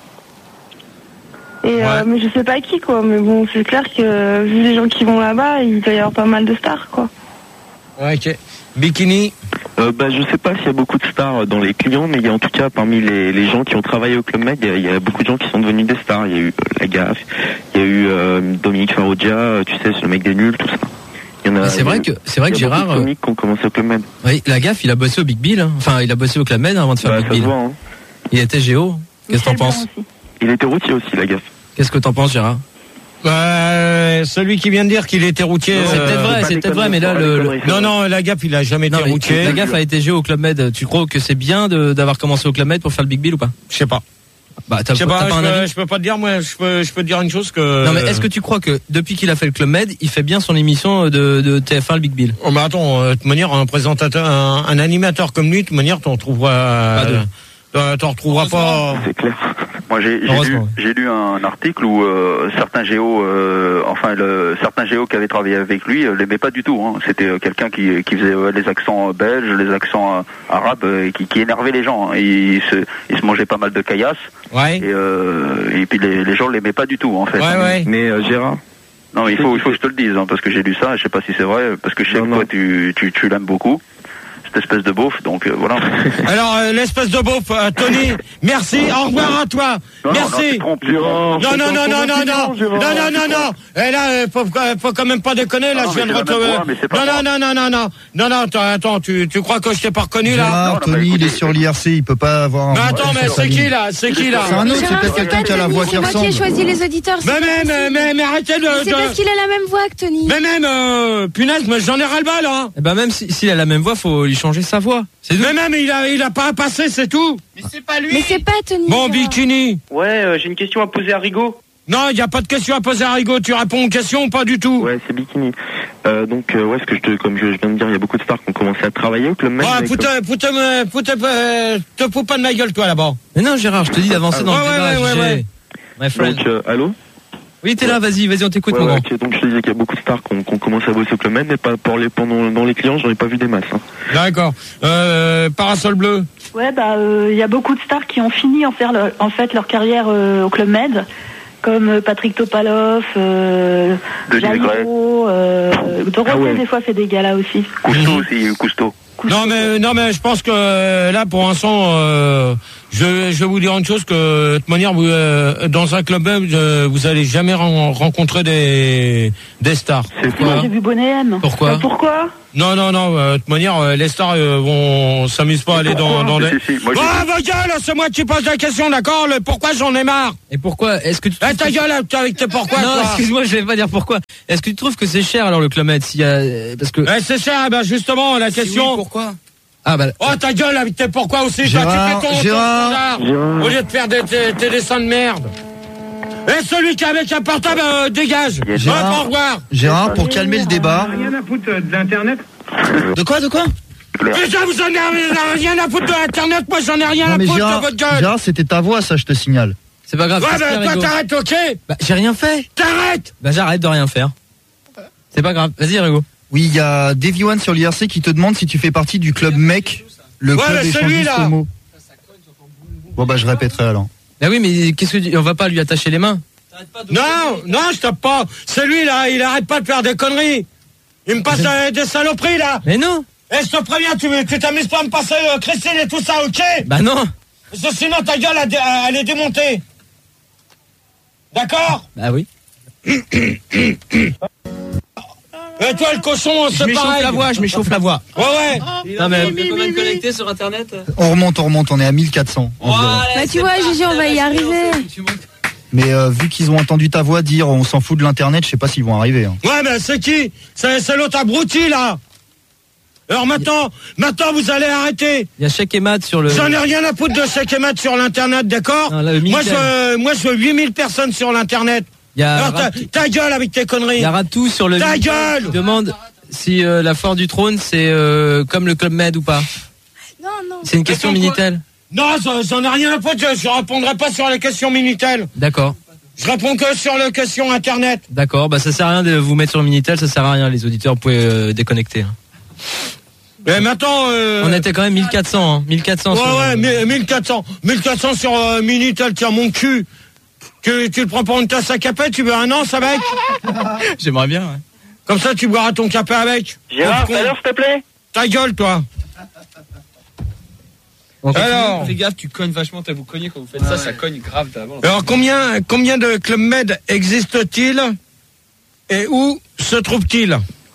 Et Ouais. euh, mais je sais pas qui quoi, mais bon c'est clair que vu les gens qui vont là-bas, il doit y avoir pas mal de stars quoi. Ouais, ok. Bikini. Euh, bah, je sais pas s'il y a beaucoup de stars dans les clients, mais il y a en tout cas parmi les, les gens qui ont travaillé au Club Med, il y, a, il y a beaucoup de gens qui sont devenus des stars. Il y a eu euh, La Gaffe, il y a eu euh, Dominique Farrugia, euh, tu sais, c'est le mec des nuls, tout ça. Il y en a. Mais c'est vrai que c'est vrai que il y a Gérard. beaucoup de comiques qui ont commencé au Club Med. Oui, la gaffe, il a bossé au Big Bill. Hein. Enfin, il a bossé au Club Med avant de faire Bah, Big ça se Bill. voit, hein. Il était Géo. Qu'est-ce que t'en penses? Il était routier aussi, La Gaffe. Qu'est-ce que t'en penses, Gérard? Bah, celui qui vient de dire qu'il était routier. C'est euh, peut-être vrai, c'est peut-être vrai, mais là le. le- Non, non, la Gaffe, il a jamais Non, été mais routier. la gaffe a été Géo au Club Med. Tu crois que c'est bien de- d'avoir commencé au Club Med pour faire le Big Bill ou pas? Je sais pas. Bah, t'as Je sais t'as pas, pas je un peux, avis? je peux pas te dire, moi, je peux, je peux te dire une chose que. Non, mais est-ce que tu crois que depuis qu'il a fait le Club Med, il fait bien son émission de, de T F un, le Big Bill? Oh, mais attends, euh, de toute manière, un présentateur, un, un animateur comme lui, de toute manière, t'en trouveras. Pas deux. euh, T'en retrouveras pas. C'est clair. Moi, j'ai j'ai lu, Heureusement. j'ai lu un article où euh, certains géos, euh, enfin, le, certains géos qui avaient travaillé avec lui, euh, l'aimaient pas du tout. Hein. C'était euh, quelqu'un qui, qui faisait euh, les accents euh, belges, les accents euh, arabes, euh, et qui, qui énervait les gens. Hein. Et il, se, il se mangeait pas mal de caillasse. Ouais. Et, euh, et puis les, les gens l'aimaient pas du tout, en fait. Ouais, ouais. Mais euh, Gérard, Non, mais il faut, il faut que je te le dise, hein, parce que j'ai lu ça. Je sais pas si c'est vrai, parce que je sais Non, que non. toi, tu, tu, tu l'aimes beaucoup. Cette espèce de beauf, donc euh, voilà. Alors, euh, l'espèce de beauf, euh, Tony, merci, au revoir à toi. Non, non, non, Merci. tu te trompes. Gérard, Non, non, non, non, non, non, Gérard, non, non, non, non. Et là, euh, faut, faut quand même pas déconner. Là, Non, je viens mais de c'est la retrouver. même voix, mais c'est pas Non, non, grave. non, non, non, non, non, non. Attends, attends, tu, tu crois que je t'ai pas reconnu là? Gérard, non, Tony, bah, il écoutez, est sur l'I R C, il peut pas avoir un. Mais attends, mais c'est qui là? C'est qui là? C'est un autre, c'est Gérard, peut-être c'est quelqu'un pas qui a la Tony, voix qui c'est moi qui ai ressemble. choisi les auditeurs. c'est Mais pas même, possible. mais, mais arrêtez de. C'est parce de... qu'il a la même voix que Tony. Mais même, euh, punaise, mais j'en ai ras le bal, hein. Eh ben même si- s'il a la même voix, faut lui changer sa voix. C'est tout. Mais même, il a, il a pas passé, c'est tout. Mais c'est pas lui. Mais c'est pas Tony. Bon, Gérard. Bikini. Ouais, euh, j'ai une question à poser à Rigaud. Non, il y a pas de question à poser à Rigaud. Tu réponds aux questions ou pas du tout? ouais, c'est Bikini. Euh, donc, euh, ouais, ce que je te, comme je viens de dire, il y a beaucoup de stars qui ont commencé à travailler au Club Med. Ouais, mais foute, comme- foute, foute, euh, te fous pas de ma gueule, toi, là-bas. Mais non, Gérard, je te dis d'avancer dans Ouais, le ouais, débat. ouais, G G. ouais, ouais. My friend. Donc, euh, allô? Oui, t'es là, vas-y, vas-y, on t'écoute, Ouais, mon ouais, grand. ok. Donc, je te disais qu'il y a beaucoup de stars qui ont, qui ont commencé à bosser au Club Med, mais pas pour les, pendant, dans les clients, j'en ai pas vu des masses. Hein. D'accord. Euh, Parasol bleu. Ouais, bah, il y a beaucoup de stars qui ont fini en, faire leur- en fait leur carrière euh, au Club Med, comme euh, Patrick Topalov, euh, Denis Jaliro, euh, Dorothée, Ah ouais. des fois, fait des galas aussi. Cousteau aussi, Cousteau. Non mais non mais je pense que euh, là pour l'instant euh, Je, je vais vous dire une chose, que de toute manière, vous, euh, dans un club même, euh, vous allez jamais ren- rencontrer des, des stars. Moi, j'ai vu Bonnet M. Pourquoi Euh, Pourquoi Non, non, non, euh, de toute manière, euh, les stars euh, vont s'amusent pas à aller dans, dans les... Si, si, moi, j'ai- Ah, ma gueule, c'est moi qui pose la question, d'accord? Le pourquoi, j'en ai marre. Et pourquoi est-ce que tu Eh, ta gueule, avec tes pourquoi, Non, toi. excuse-moi, je vais pas dire pourquoi. Est-ce que tu trouves que c'est cher alors le Club Med s'il y a parce que Eh, c'est cher, ben justement, la question... Pourquoi? Ah bah Oh, ta gueule, avec tes pourquoi aussi, Gérard, toi, tu fais ton, Gérard, ton standard, au lieu de faire des, tes, tes dessins de merde. Et celui qui est avec un portable, euh, dégage. Gérard. Hop, au revoir. Gérard, pour calmer le débat. Rien à foutre de l'internet. De quoi, de quoi? Déjà, vous en avez rien à foutre de l'internet, moi j'en ai rien Non à mais foutre Gérard, de votre gueule. Gérard, c'était ta voix, ça, je te signale. c'est pas grave. Ouais, respire, ben, toi, Rigo. t'arrêtes, ok? Bah, j'ai rien fait. T'arrêtes. Bah j'arrête de rien faire. C'est pas grave. Vas-y Rigo. Oui, il y a Davy One sur l'I R C qui te demande si tu fais partie du club mec, le Ouais, club mais échangiste celui-là. homo. Bon bah je répéterai alors. Bah oui, mais qu'est-ce que tu- on va pas lui attacher les mains. Non, non, je tape pas. C'est lui, là, il arrête pas de faire des conneries. Il me passe euh, des saloperies, là. Mais non. Eh, je te préviens, tu tu t'amuses pas à me passer euh, Christine et tout ça, ok? Bah non. Parce que sinon, ta gueule, elle, dé- elle est démontée. D'accord? Bah oui. Et toi, le cochon, Je c'est m'échauffe pareil. la voix, je m'échauffe la voix. Ouais, ouais. Non mais on peut quand même connecter sur internet. On remonte, on remonte, on est à mille quatre cents environ. Bah, tu vois, Gigi, on va y arriver. Mais euh, vu qu'ils ont entendu ta voix dire on s'en fout de l'internet, je sais pas s'ils vont arriver. hein. Ouais, mais c'est qui? C'est c'est l'autre abruti, là. Alors maintenant, maintenant, vous allez arrêter. Il y a Chèque et Mat sur le. J'en ai rien à foutre de chèque et mat sur l'internet, d'accord? Non, là, le Moi, Minitel. je, moi, je veux huit mille personnes sur l'internet. Il y a Alors, ta, Rat- ta gueule avec tes conneries. il y a Ratou sur le. Ta Minitel gueule. qui demande si euh, la Foire du Trône c'est euh, comme le Club Med ou pas. Non, non. C'est une question Mais pourquoi- Minitel. Non, j'en- j'en ai rien à foutre. Je, je répondrai pas sur les questions Minitel. D'accord. Je réponds que sur les questions internet. D'accord. Bah ça sert à rien de vous mettre sur le Minitel, ça sert à rien. Les auditeurs, vous pouvez euh, déconnecter. hein. Mais maintenant, euh... On était quand même mille quatre cents. Hein. mille quatre cents. ouais, sur- ouais, mi- mille quatre cents. mille quatre cents sur euh, Minitel, tiens, mon cul. Que tu le prends pour une tasse à café, tu veux un an, ça avec? J'aimerais bien. Ouais. Comme ça, tu boiras ton café avec. Gérard, Con. tout à l'heure, s'il te plaît. Ta gueule, toi. On continue. Alors. Fais gaffe, tu cognes vachement, t'as vous cogné quand vous faites ça, ça cogne grave d'avant. Alors, combien, combien de Club Med existe-t-il et où se trouve-t-il?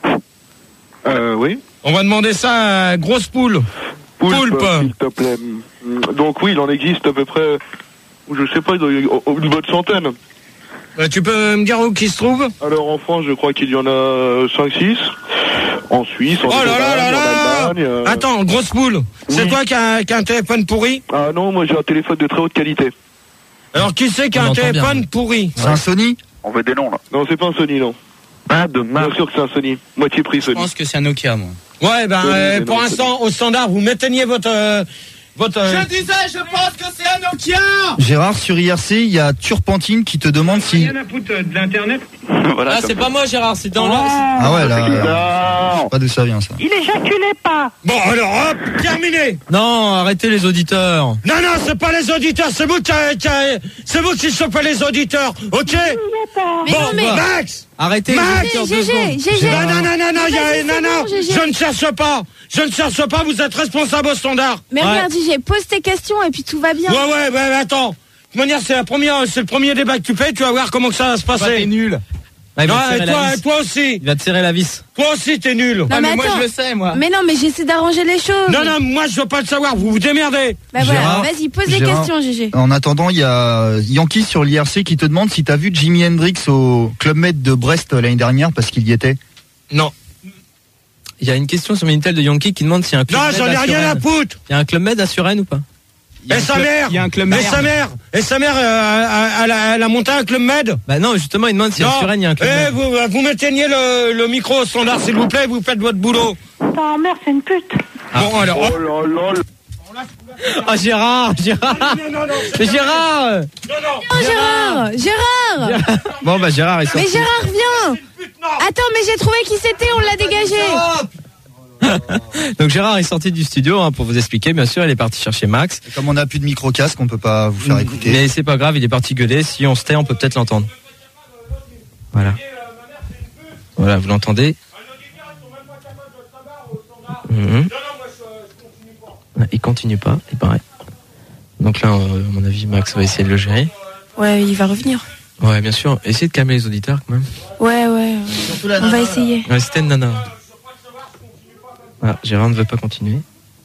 Euh, oui. On va demander ça à Grosse Poule. Poulpe. S'il te plaît. Donc oui, il en existe à peu près, je sais pas, il doit y avoir une bonne centaine. Euh, tu peux me dire où qui se trouve? Alors en France, je crois qu'il y en a cinq six. En Suisse, en Oh là là là Allemagne, là. en Allemagne. euh, Attends, Grosse Poule, c'est Oui. toi qui as, qui as un téléphone pourri? Ah non, moi j'ai un téléphone de très haute qualité. Alors qui c'est qui a On un entend téléphone bien. pourri? C'est un Sony? On veut des noms, là. Non, c'est pas un Sony, non. Pas de Bien marque. sûr que c'est un Sony. Moitié prix Je Sony. pense que c'est un Nokia, moi. Ouais, ben Oui, euh, mais pour non, l'instant, au standard, vous m'éteignez votre... euh, votre euh, disais, je pense que c'est un Nokia. Gérard, sur I R C, il y a Turpentine qui te demande si... à foutre de l'internet. Voilà, Ah comme c'est ça. pas moi Gérard, c'est dans la. Ah ouais, là, bizarre. là, je sais pas d'où ça vient ça. Il éjaculait pas. Bon, alors hop, terminé. Non, arrêtez les auditeurs. Non, non, c'est pas les auditeurs, c'est vous qui, qui c'est vous qui chopez les auditeurs, ok? Mais Bon, non, mais. Max. Arrêtez les Max. auditeurs deux G G, secondes. G G. Non, non, non, non, non, il y a- Vas-y, non, c'est non, bon, G G. je ne cherche pas, je ne cherche pas, vous êtes responsable au standard. Mais Ouais. regarde, Gigi, pose tes questions et puis tout va bien. Ouais, ouais, ouais, mais attends. De toute manière, c'est la première, c'est le premier débat que tu fais, tu vas voir comment que ça va se passer. nul. Ah, il va Non, te serrer et la toi, vis. toi aussi, Il va te serrer la vis. toi aussi, t'es nul. Non, mais mais moi, attends. je le sais, moi. Mais non, mais j'essaie d'arranger les choses. Non, non, moi, je veux pas le savoir, vous vous démerdez. Bah voilà, Gérard, vas-y, pose des Gérard. questions, Gigi. En attendant, il y a Yankee sur l'I R C qui te demande si t'as vu Jimi Hendrix au Club Med de Brest euh, l'année dernière parce qu'il y était. Non. Il y a une question sur Minitel de Yankee qui demande s'il y a un club Non, med j'en ai à rien à Suresnes. foutre. Il y a un club med à Suresnes ou pas? Il y a Et un sa club- mère. Il y a un club Et merde. sa mère. Et sa mère, euh, elle, a, elle a monté un club med. Bah non, justement, il demande si à Non. Suresnes il y a un club Eh, med. vous, vous m'éteignez le, le micro au standard, s'il vous plaît, vous faites votre boulot. Ta mère, c'est une pute. Bon, alors, hop. Oh là là. Ah Gérard, Gérard, Non, non, non, mais Gérard. non, non. Oh, Gérard Gérard Bon bah Gérard est Mais sorti. Gérard, viens. Attends, mais j'ai trouvé qui c'était, on l'a dégagé. Donc Gérard est sorti du studio hein, pour vous expliquer. Bien sûr, il est parti chercher Max. Et comme on n'a plus de micro-casque, on peut pas vous faire écouter. Mais c'est pas grave, il est parti gueuler. Si on se tait, on peut peut-être l'entendre. Voilà. Voilà, vous l'entendez. Mhm. Ah, il continue pas, il paraît. Donc là, euh, à mon avis, Max va essayer de le gérer. Ouais, il va revenir. Ouais, bien sûr. Essayez de calmer les auditeurs quand même. Ouais, ouais. ouais. On va essayer. Ouais, c'était une nana. Ah, Gérard ne veut pas continuer.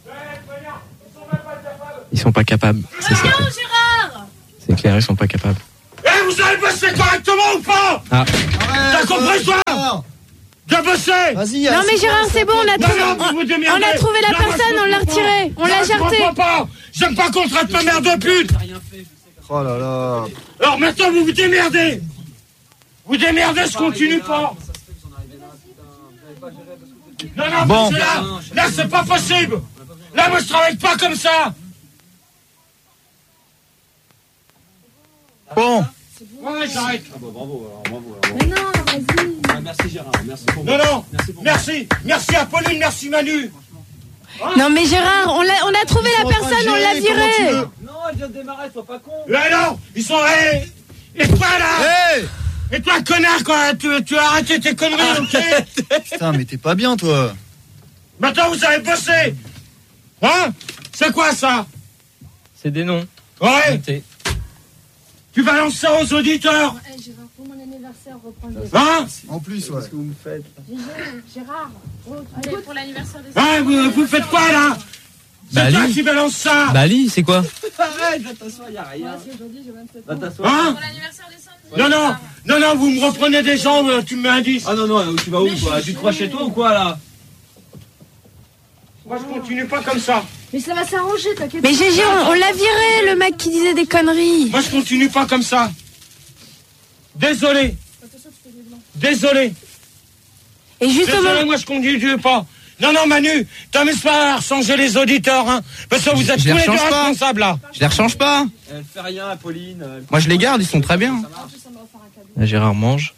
Ils sont pas capables. C'est ça. Gérard. C'est clair, ils sont pas capables. Eh, vous avez bossé correctement ou pas? Ah. T'as compris, toi? T'as bossé? Vas-y. Non mais Gérard, c'est bon, on a trouvé, non, vous vous on, démerdez. on a trouvé la Non, moi, personne, je on l'a comprends retiré, on pas. l'a Non, je jarté. comprends pas. J'aime pas qu'on traite ma mère de pute. Oh là là. Alors maintenant, vous vous démerdez. Vous démerdez, je continue pas. Non, non, Bon. parce que là, là, c'est pas possible. Là, moi, je travaille pas comme ça. Bon. Ouais, j'arrête. Mais non, vas-y. Merci Gérard, merci pour Non, non, merci. Merci à Pauline, merci Manu. Non mais Gérard, on, l'a, on a trouvé la personne, on l'a viré. Non, elle vient de démarrer, sois pas con. Mais non, ils sont... Hey, et toi, là? Hey. Et toi, connard, quoi, tu, tu as arrêté tes conneries, ok? Putain, mais t'es pas bien, toi. Maintenant, vous avez bossé. Hein? C'est quoi, ça? C'est des noms. Ouais. Notez. Tu balances ça aux auditeurs. Hey, Gérard, pour mon anniversaire, reprends des... Hein? En plus, ouais. Gégé, Gérard, oh, allez, pour l'anniversaire des... Hein, vous, vous faites quoi, là? C'est Bah, toi Ali. qui balance ça. Bah Ali, c'est quoi? Arrête, va t'asseoir, y'a rien. Va t'asseoir. Hein? Pour l'anniversaire des Sandy. Non, non, non, non, vous me reprenez des gens, euh, tu me mets un dix. Ah non, non, tu vas où toi? Tu te crois chez toi ou quoi là? Moi, je continue pas comme ça. Mais ça va s'arranger, t'inquiète. Mais Gégé, on, on l'a viré, le mec qui disait des conneries. Moi, je continue pas comme ça. Désolé. Désolé. Et justement... Désolé, moi, je continue pas. Non, non, Manu, t'amuses pas à changer les auditeurs, hein. Parce que vous êtes Je tous les les deux rechange pas. responsables, là. Je les rechange pas. Elle fait rien, Pauline. Elle... Moi je les garde, ils sont très bien. Là, Gérard mange.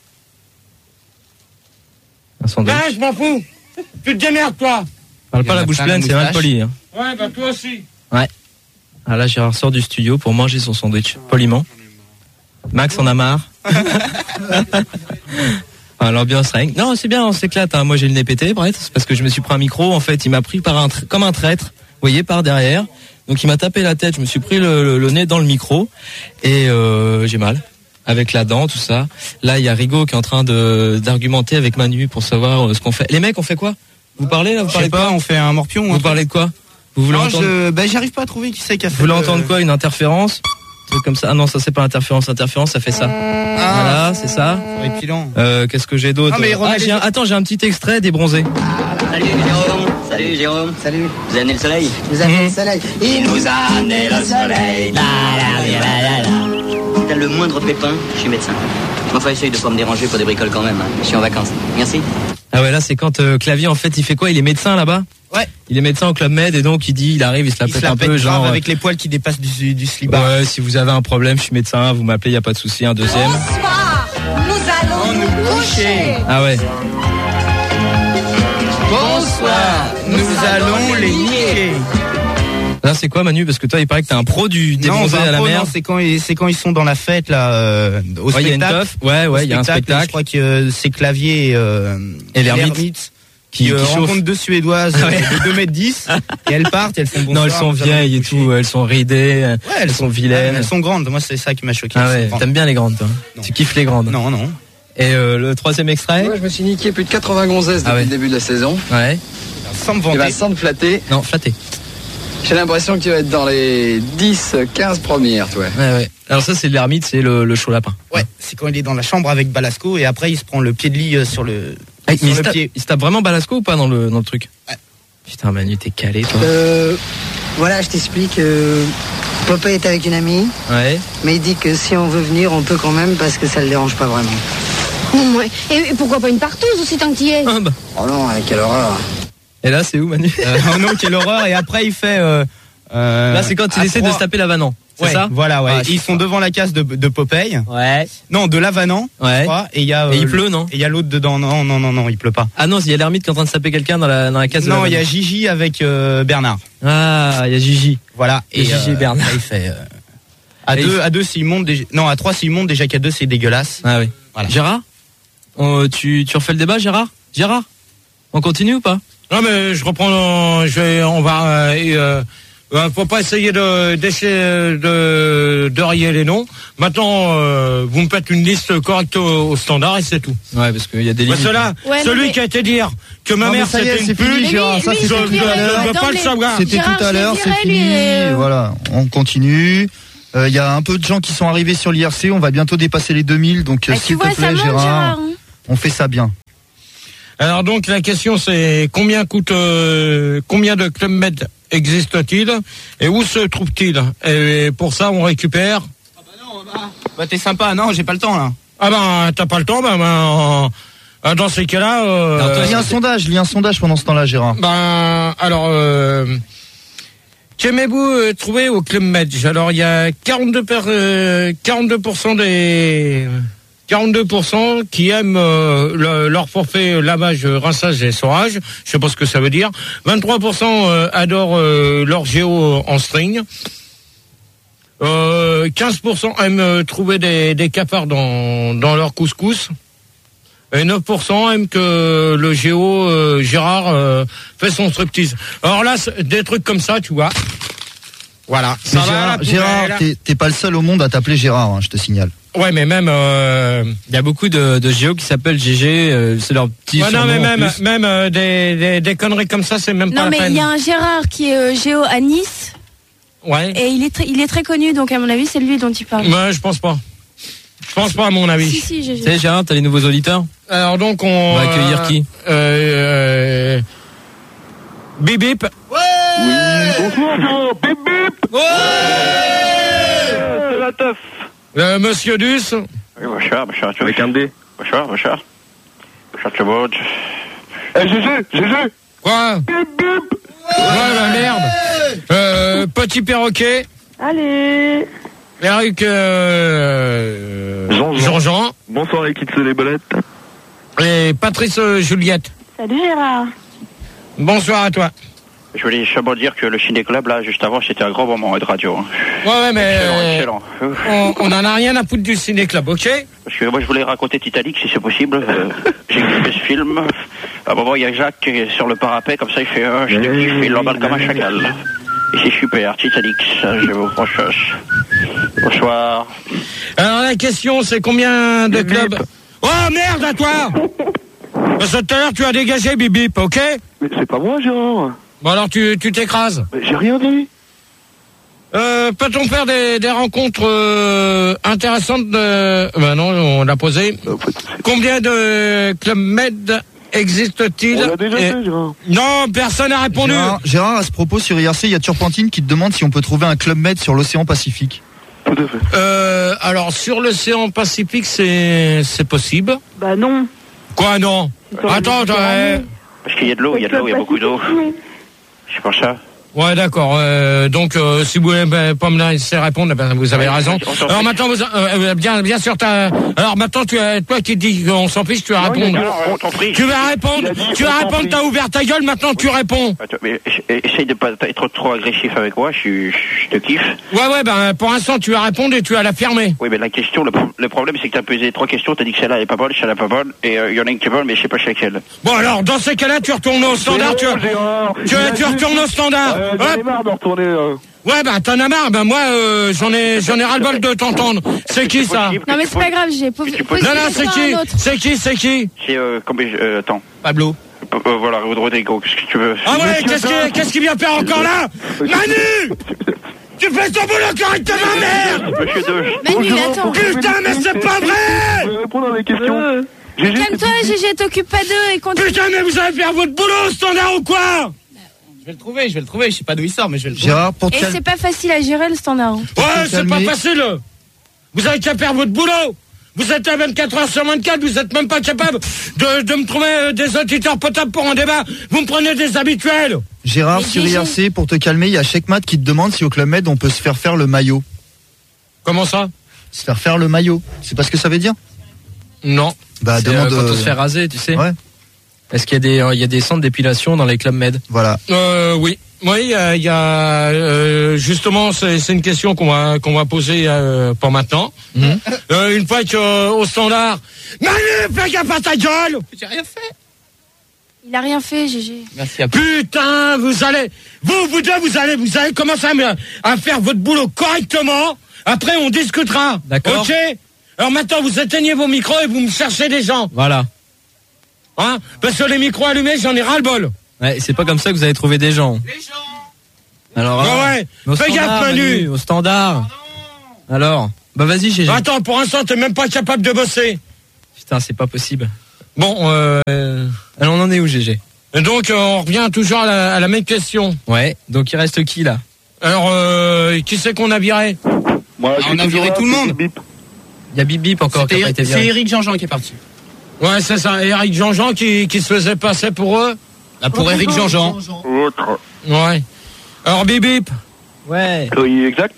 Un sandwich. Ben, je m'en fous. Tu te démerdes, toi. Parle Il y pas en Ah, la a bouche plein, pleine, la c'est mal moustache. poli. Hein. Ouais, bah, toi aussi. Ouais. Ah là, Gérard sort du studio pour manger son sandwich, poliment. Max en a marre. Ah, l'ambiance règne. Non, c'est bien, on s'éclate. Hein. Moi, j'ai le nez pété, bref, c'est parce que je me suis pris un micro. En fait, il m'a pris par un tra- comme un traître, vous voyez, par derrière. Donc, il m'a tapé la tête. Je me suis pris le, le, le nez dans le micro et euh, j'ai mal avec la dent, tout ça. Là, il y a Rigaud qui est en train de d'argumenter avec Manu pour savoir euh, ce qu'on fait. Les mecs, on fait quoi? Vous parlez là? Vous Je parlez sais de pas, quoi? on fait un morpion. Vous parlez de quoi? Vous voulez Non, entendre? je... bah, j'arrive pas à trouver qui c'est qui a fait. Vous voulez le- entendre quoi? Une interférence? Un truc comme ça? Ah non, ça c'est pas interférence. Interférence, ça fait ça. Voilà, c'est ça. Épilant. Euh, Qu'est-ce que j'ai d'autre? Non, mais remets Ah, j'ai les- un- Attends, j'ai un petit extrait des bronzés. Salut Jérôme, salut Jérôme. Salut. Vous avez amené le soleil? Vous avez amené le soleil. Il nous a amené le soleil. La, la, la, la, la. Si t'as le moindre pépin, je suis médecin. Mais enfin, essaye de pas me déranger pour des bricoles quand même. Hein. Je suis en vacances. Merci. Ah ouais, là c'est quand euh, Clavier en fait il fait quoi? Il est médecin là-bas? Ouais. Il est médecin au Club Med et donc il dit, il arrive, il se la Il se pète la un pète peu, grave genre. avec les poils qui dépassent du, du slibard. Ouais, si vous avez un problème, je suis médecin, vous m'appelez, y a pas de souci, un deuxième. Bonsoir, nous allons nous coucher. Ah ouais. Bonsoir, nous allons les niquer. Là c'est quoi Manu? Parce que toi il paraît que t'es un pro du des Non, bronzés bah, à la pro, mer. non, c'est quand ils, c'est quand ils sont dans la fête là, euh, au Ouais, il y a une spectacle. teuf. Ouais, ouais, Au il y a un spectacle. Je crois que euh, c'est Clavier et, euh, Et l'ermite. qui, Qui- euh, qui chauffe. rencontrent deux Suédoises Ah ouais. euh, de deux mètres dix et elles partent, et elles font bonsoir. Non, elles sont nous allons vieilles et nous coucher. tout, elles sont ridées, Ouais, elles sont vilaines. Elles sont grandes. Moi, c'est ça qui m'a choqué. Ah elles sont ouais, grandes. t'aimes bien les grandes toi. Non. Tu kiffes les grandes. Non, non. Et euh, le troisième extrait? Moi, je me suis niqué plus de quatre-vingts gonzesses depuis Ah ouais. le début de la saison. Ouais. Sans me Et vanter. ben, sans te flatter, Non, flatté. j'ai l'impression que tu vas être dans les dix quinze premières, toi. Ouais, ouais. Alors ça c'est l'ermite, c'est le, le chaud lapin. Ouais, c'est quand il est dans la chambre avec Balasco et après il se prend le pied de lit euh, sur le, Ah, mais sur il, se le tape, pied. il se tape vraiment Balasco ou pas dans le, dans le truc? Ouais. Putain Manu, t'es calé toi. Euh, voilà, je t'explique. Euh, Popeye est avec une amie, Ouais. mais il dit que si on veut venir, on peut quand même parce que ça le dérange pas vraiment. Ouais. Et, et pourquoi pas une partouze aussi tant qu'il y est? Ah, bah. Oh non, euh, quelle horreur. Et là c'est où Manu? Euh, oh non, quelle horreur. Et après il fait. Euh, euh, Là c'est quand il à essaie de trois- se taper l'Avanant. C'est Ouais, ça? voilà, ouais. Ah, Ils sont devant la case de, de Popeye. Ouais. Non, de l'Avanant. Ouais. je crois, Et il y a. Et il euh, pleut non? Et il y a l'autre dedans. Non, non, non, non, il pleut pas. Ah non, il y a l'ermite qui est en train de taper quelqu'un dans la, dans la case de Non, il y a l'Avanant. Gigi avec euh, Bernard. Ah, il y a Gigi. Voilà. Et Gigi et Bernard. là, il fait. euh, à Et deux, il- à deux s'il monte déjà. Non, à trois s'il monte déjà qu'à deux c'est dégueulasse. Ah oui. Voilà. Gérard? On- tu, tu refais le débat Gérard? Gérard? On continue ou pas? Non, mais je reprends, je vais, on va, euh, et, euh, Euh, faut pas essayer de d'écher- de, de rayer les noms. Maintenant, euh, vous me faites une liste correcte au, au standard et c'est tout. Ouais, parce qu'il y a des limites. Parce que là, Ouais, celui mais- qui a été dire que ma Non, mais mère ça y est, c'était une c'est pute, fini, Gérard. Ça, lui, c'était je je le tout dirais, à l'heure. ne veux pas le d'emblée. savoir. C'était Gérard, tout à je le l'heure, c'est dirais, lui, fini. euh, Voilà, on continue. Il y a un peu de gens qui sont arrivés sur l'I R C. On va bientôt dépasser les deux mille. Donc, euh, Ah, tu s'il te vois, ça plaît, monte, Gérard, Gérard. hein. on fait ça bien. Alors donc la question c'est combien coûte euh, combien de Club Med existe-t-il et où se trouve-t-il? Et pour ça on récupère. Bah t'es sympa, non, j'ai pas le temps là. Ah ben t'as pas le temps, ben, ben euh, dans ces cas-là. Euh, Alors, toi, lis un sondage, lis un sondage pendant ce temps-là, Gérard. Ben alors euh, qu'aimez-vous euh, trouver au Club Med? Alors il y a quarante-deux per, euh, quarante-deux pour cent des quarante-deux pour cent qui aiment euh, le- leur forfait lavage, rinçage et essorage. Je sais pas ce que ça veut dire. vingt-trois pour cent euh, adorent euh, leur géo en string. Euh, quinze pour cent aiment euh, trouver des, des cafards dans, dans leur couscous. Et neuf pour cent aiment que le géo euh, Gérard euh, fait son striptease. Alors là, c'est des trucs comme ça, tu vois. Voilà. Mais Ça va, la Gérard, poubelle. Gérard, t'es- t'es pas le seul au monde à t'appeler Gérard, hein, je te signale. Ouais, mais même. Euh... Il y a beaucoup de, de géos qui s'appellent G G, euh, c'est leur petit Ouais, non, surnom mais en même, plus. même euh, des, des, des conneries comme ça, c'est même Non, pas la mais peine. il y a un Gérard qui est euh, géo à Nice. Ouais. Et il est, très, il est très connu, donc à mon avis, c'est lui dont tu parles. Ouais, je pense pas. Je pense pas, à mon avis. Si, si, G G. Tu sais, Gérard, t'as les nouveaux auditeurs? Alors donc on, On va accueillir qui? euh, euh, Bip bip. Oui, bonsoir, Gérard. Bip bip. C'est la teuf. Euh, Monsieur Duss. Oui, bonsoir, bonsoir à tous. Avec un D. Bonsoir, bonsoir. Bonsoir tout le monde. Eh, G G, G G. Quoi? Bip bip. Ouais, bah merde. Euh, petit perroquet. Allez. Eric euh, Jean-Jean. Jean-Jean. Bonsoir les kids les bolettes. Et Patrice euh, Juliette. Salut Gérard. Bonsoir à toi. Je voulais seulement dire que le ciné-club, là, juste avant, c'était un grand moment de radio. hein. Ouais, ouais, mais Excellent, euh, excellent. Ouf. on, on en a rien à foutre du ciné-club, ok? Parce que moi, je voulais raconter Titanic, si c'est possible. Euh, j'ai kiffé ce film. À un moment, il y a Jacques qui est sur le parapet, comme ça, il fait oh, je te kiffe, il l'emballe comme un chacal. Et c'est super, Titanic, ça, je vous franchise. Bonsoir. Alors la question, c'est combien de clubs? Oh merde à toi! Parce que tout à l'heure, tu as dégagé Bip Bip, ok? Mais c'est pas moi, Gérard. Bon alors tu tu t'écrases. Mais j'ai rien dit. Euh, peut-on faire des, des rencontres euh, intéressantes de... Ben non, on l'a posé. Combien de Club Med existe-t-il? On l'a déjà Et- fait, Gérard. Non, personne n'a répondu. Gérard, Gérard, à ce propos, sur I R C, il y a Turpentine qui te demande si on peut trouver un Club Med sur l'océan Pacifique. Tout à fait. Euh, alors sur l'océan Pacifique, c'est c'est possible. Bah non. Quoi non? Attends, attends. euh, Parce qu'il y a de l'eau, il y a de l'eau, il y a beaucoup d'eau. C'est pour ça. Ouais, d'accord. Euh, donc, euh, si vous voulez ben, pas me laisser répondre, ben, vous avez Ouais, raison. on s'en Alors fiche. maintenant, vous, euh, bien, bien sûr, t'as. Alors maintenant, tu as, toi qui dis qu'on s'en fiche, tu vas Non, il a répondre. dit, on t'en prie. Tu vas répondre. Tu vas répondre. T'as ouvert ta gueule. Maintenant, tu réponds. Attends, mais essaye de pas être trop agressif avec moi, je, suis- je te kiffe. Ouais, ouais. Ben, pour l'instant, tu vas répondre et tu vas l'affirmer. Oui, mais la question, le, pro- le problème, c'est que t'as posé trois questions, t'as dit que celle-là est pas bonne, celle-là est pas bonne, et il y en a une qui est bonne, mais je sais pas chez laquelle. Bon, alors, dans ces cas-là, tu retournes au standard. Tu, tu, tu retournes au standard. Euh, J'en ai marre de retourner. euh. Ouais, bah t'en as marre. Ben moi, euh, j'en ai, j'en ai ras-le-bol de t'entendre. C'est qui ça? Non, mais c'est pas grave, j'ai posé tu peux- Non, non, c'est qui? C'est qui? C'est qui? C'est, euh, combien, euh, attends. Pablo. Euh, euh, voilà, Rodrigo, qu'est-ce que tu veux? Ah ouais, qu'est-ce qu'il qu'est-ce qu'il vient faire encore là? Manu! Tu fais ton boulot correctement, merde! Monsieur Deux. Manu, il attend. Putain, mais c'est pas vrai! Je vais répondre à les questions. Gégé, Calme-toi, Gégé, t'occupe pas d'eux et continue. Putain, mais vous allez faire votre boulot, standard ou quoi? Je vais le trouver, je vais le trouver, je sais pas d'où il sort, mais je vais le trouver. Gérard, pour te Et calmer. c'est pas facile à gérer le standard. hein. Ouais, c'est pas calmer. facile. Vous avez qu'à faire votre boulot. Vous êtes à vingt-quatre heures sur vingt-quatre, vous êtes même pas capable de, de me trouver euh, des auditeurs potables pour un débat. Vous me prenez des habituels. Gérard, Mais sur Gégé. I R C, pour te calmer, il y a Checkmat qui te demande si au Club Med on peut se faire faire le maillot. Comment ça? Se faire faire le maillot. C'est pas ce que ça veut dire? Non. Bah, C'est, demande. euh, quand on euh, se fait raser, tu sais. Ouais. Est-ce qu'il y a des, euh, il y a des centres d'épilation dans les clubs med? Voilà. Euh, oui. Oui, il y a, il y a, euh, justement, c'est c'est une question qu'on va qu'on va poser euh, pas maintenant. Mhm. Euh, une fois que euh, au standard, Manu, fais gaffe à ta gueule. J'ai rien fait. Il a rien fait, G G. Merci à Putain, vous allez, vous, vous deux, vous allez, vous allez commencer à, me- à faire votre boulot correctement. Après, on discutera. D'accord. Ok. Alors maintenant, vous éteignez vos micros et vous me cherchez des gens. Voilà. Hein? Parce que les micros allumés, j'en ai ras-le-bol. Ouais, c'est pas comme ça que vous allez trouver des gens. Les gens. Alors, Ouais, hein, ouais. au Fais standard, gaffe, Manu. Au standard. Alors, bah vas-y, G G. Attends, pour l'instant, t'es même pas capable de bosser. Putain, c'est pas possible. Bon, euh... Alors, on en est où, G G? Et donc, euh, on revient toujours à la, à la même question. Ouais, donc il reste qui, là? Alors, euh, qui c'est qu'on a viré? Moi, Ah, on a viré tout le monde. Il y a Bip Bip encore qui a pas été viré. C'est Eric Jean-Jean qui est parti. Ouais, c'est ça, Eric Jean-Jean qui, qui se faisait passer pour eux. Là, pour Eric Jean-Jean. Autre. Ouais. Alors, Bip Bip. Ouais. Oui, exact.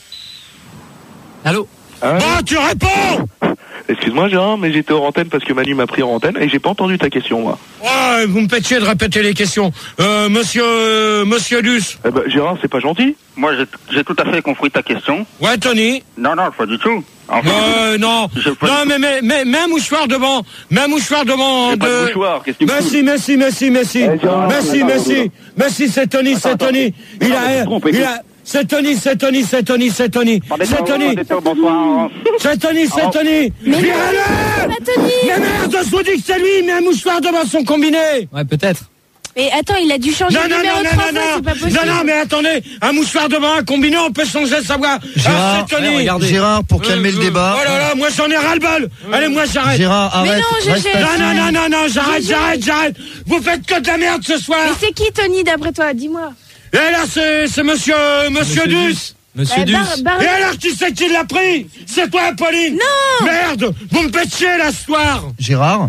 Allô? Ah, Bon, tu réponds! excuse-moi, Gérard, mais j'étais hors antenne parce que Manu m'a pris en antenne et j'ai pas entendu ta question, moi. Ouais, vous me faites chier de répéter les questions. Euh, monsieur, euh, monsieur Luce. Eh ben, Gérard, c'est pas gentil. Moi, j'ai- j'ai tout à fait compris ta question. Ouais, Tony. Non, non, pas du tout. Enfin, Euh, non. je peux- Non, mais, mais, mais, mais un mouchoir devant. Mais un mouchoir devant. J'ai pas de de- mouchoir, qu'est-ce que tu me Merci, merci, merci, merci. Gérard, Merci, attends, merci. attends. Merci, c'est Tony, c'est Tony. Il a, je me trompe, il écoute. a, c'est Tony, c'est Tony, c'est Tony, c'est Tony. C'est Tony. Bonsoir. C'est Tony, c'est Tony. Virez-le! Mais merde, je vous dis que c'est lui, mais un mouchoir devant son combiné. Ouais, peut-être. Mais attends, il a dû changer Non, de non, numéro non, trois non, fois, non, c'est pas possible. non, non, mais attendez, un mouchoir devant un combiné, on peut changer sa voix. Gérard, Ah, c'est Tony. ouais, regardez. Gérard, pour calmer le débat. Oh là là, moi j'en ai ras-le-bol. Allez, moi j'arrête. Gérard, arrête. Mais non, G G. reste Non, assis. non, non, non, non, j'arrête, G G. j'arrête, j'arrête. Vous faites que de la merde ce soir. Mais c'est qui, Tony, d'après toi? Dis-moi. Et là, c'est, c'est monsieur, monsieur Duss. Monsieur Euh, Duss. Bar- Bar- Et alors, qui c'est qui l'a pris? C'est toi, Pauline. Non. Merde, vous me faites chier là ce soir. Gérard.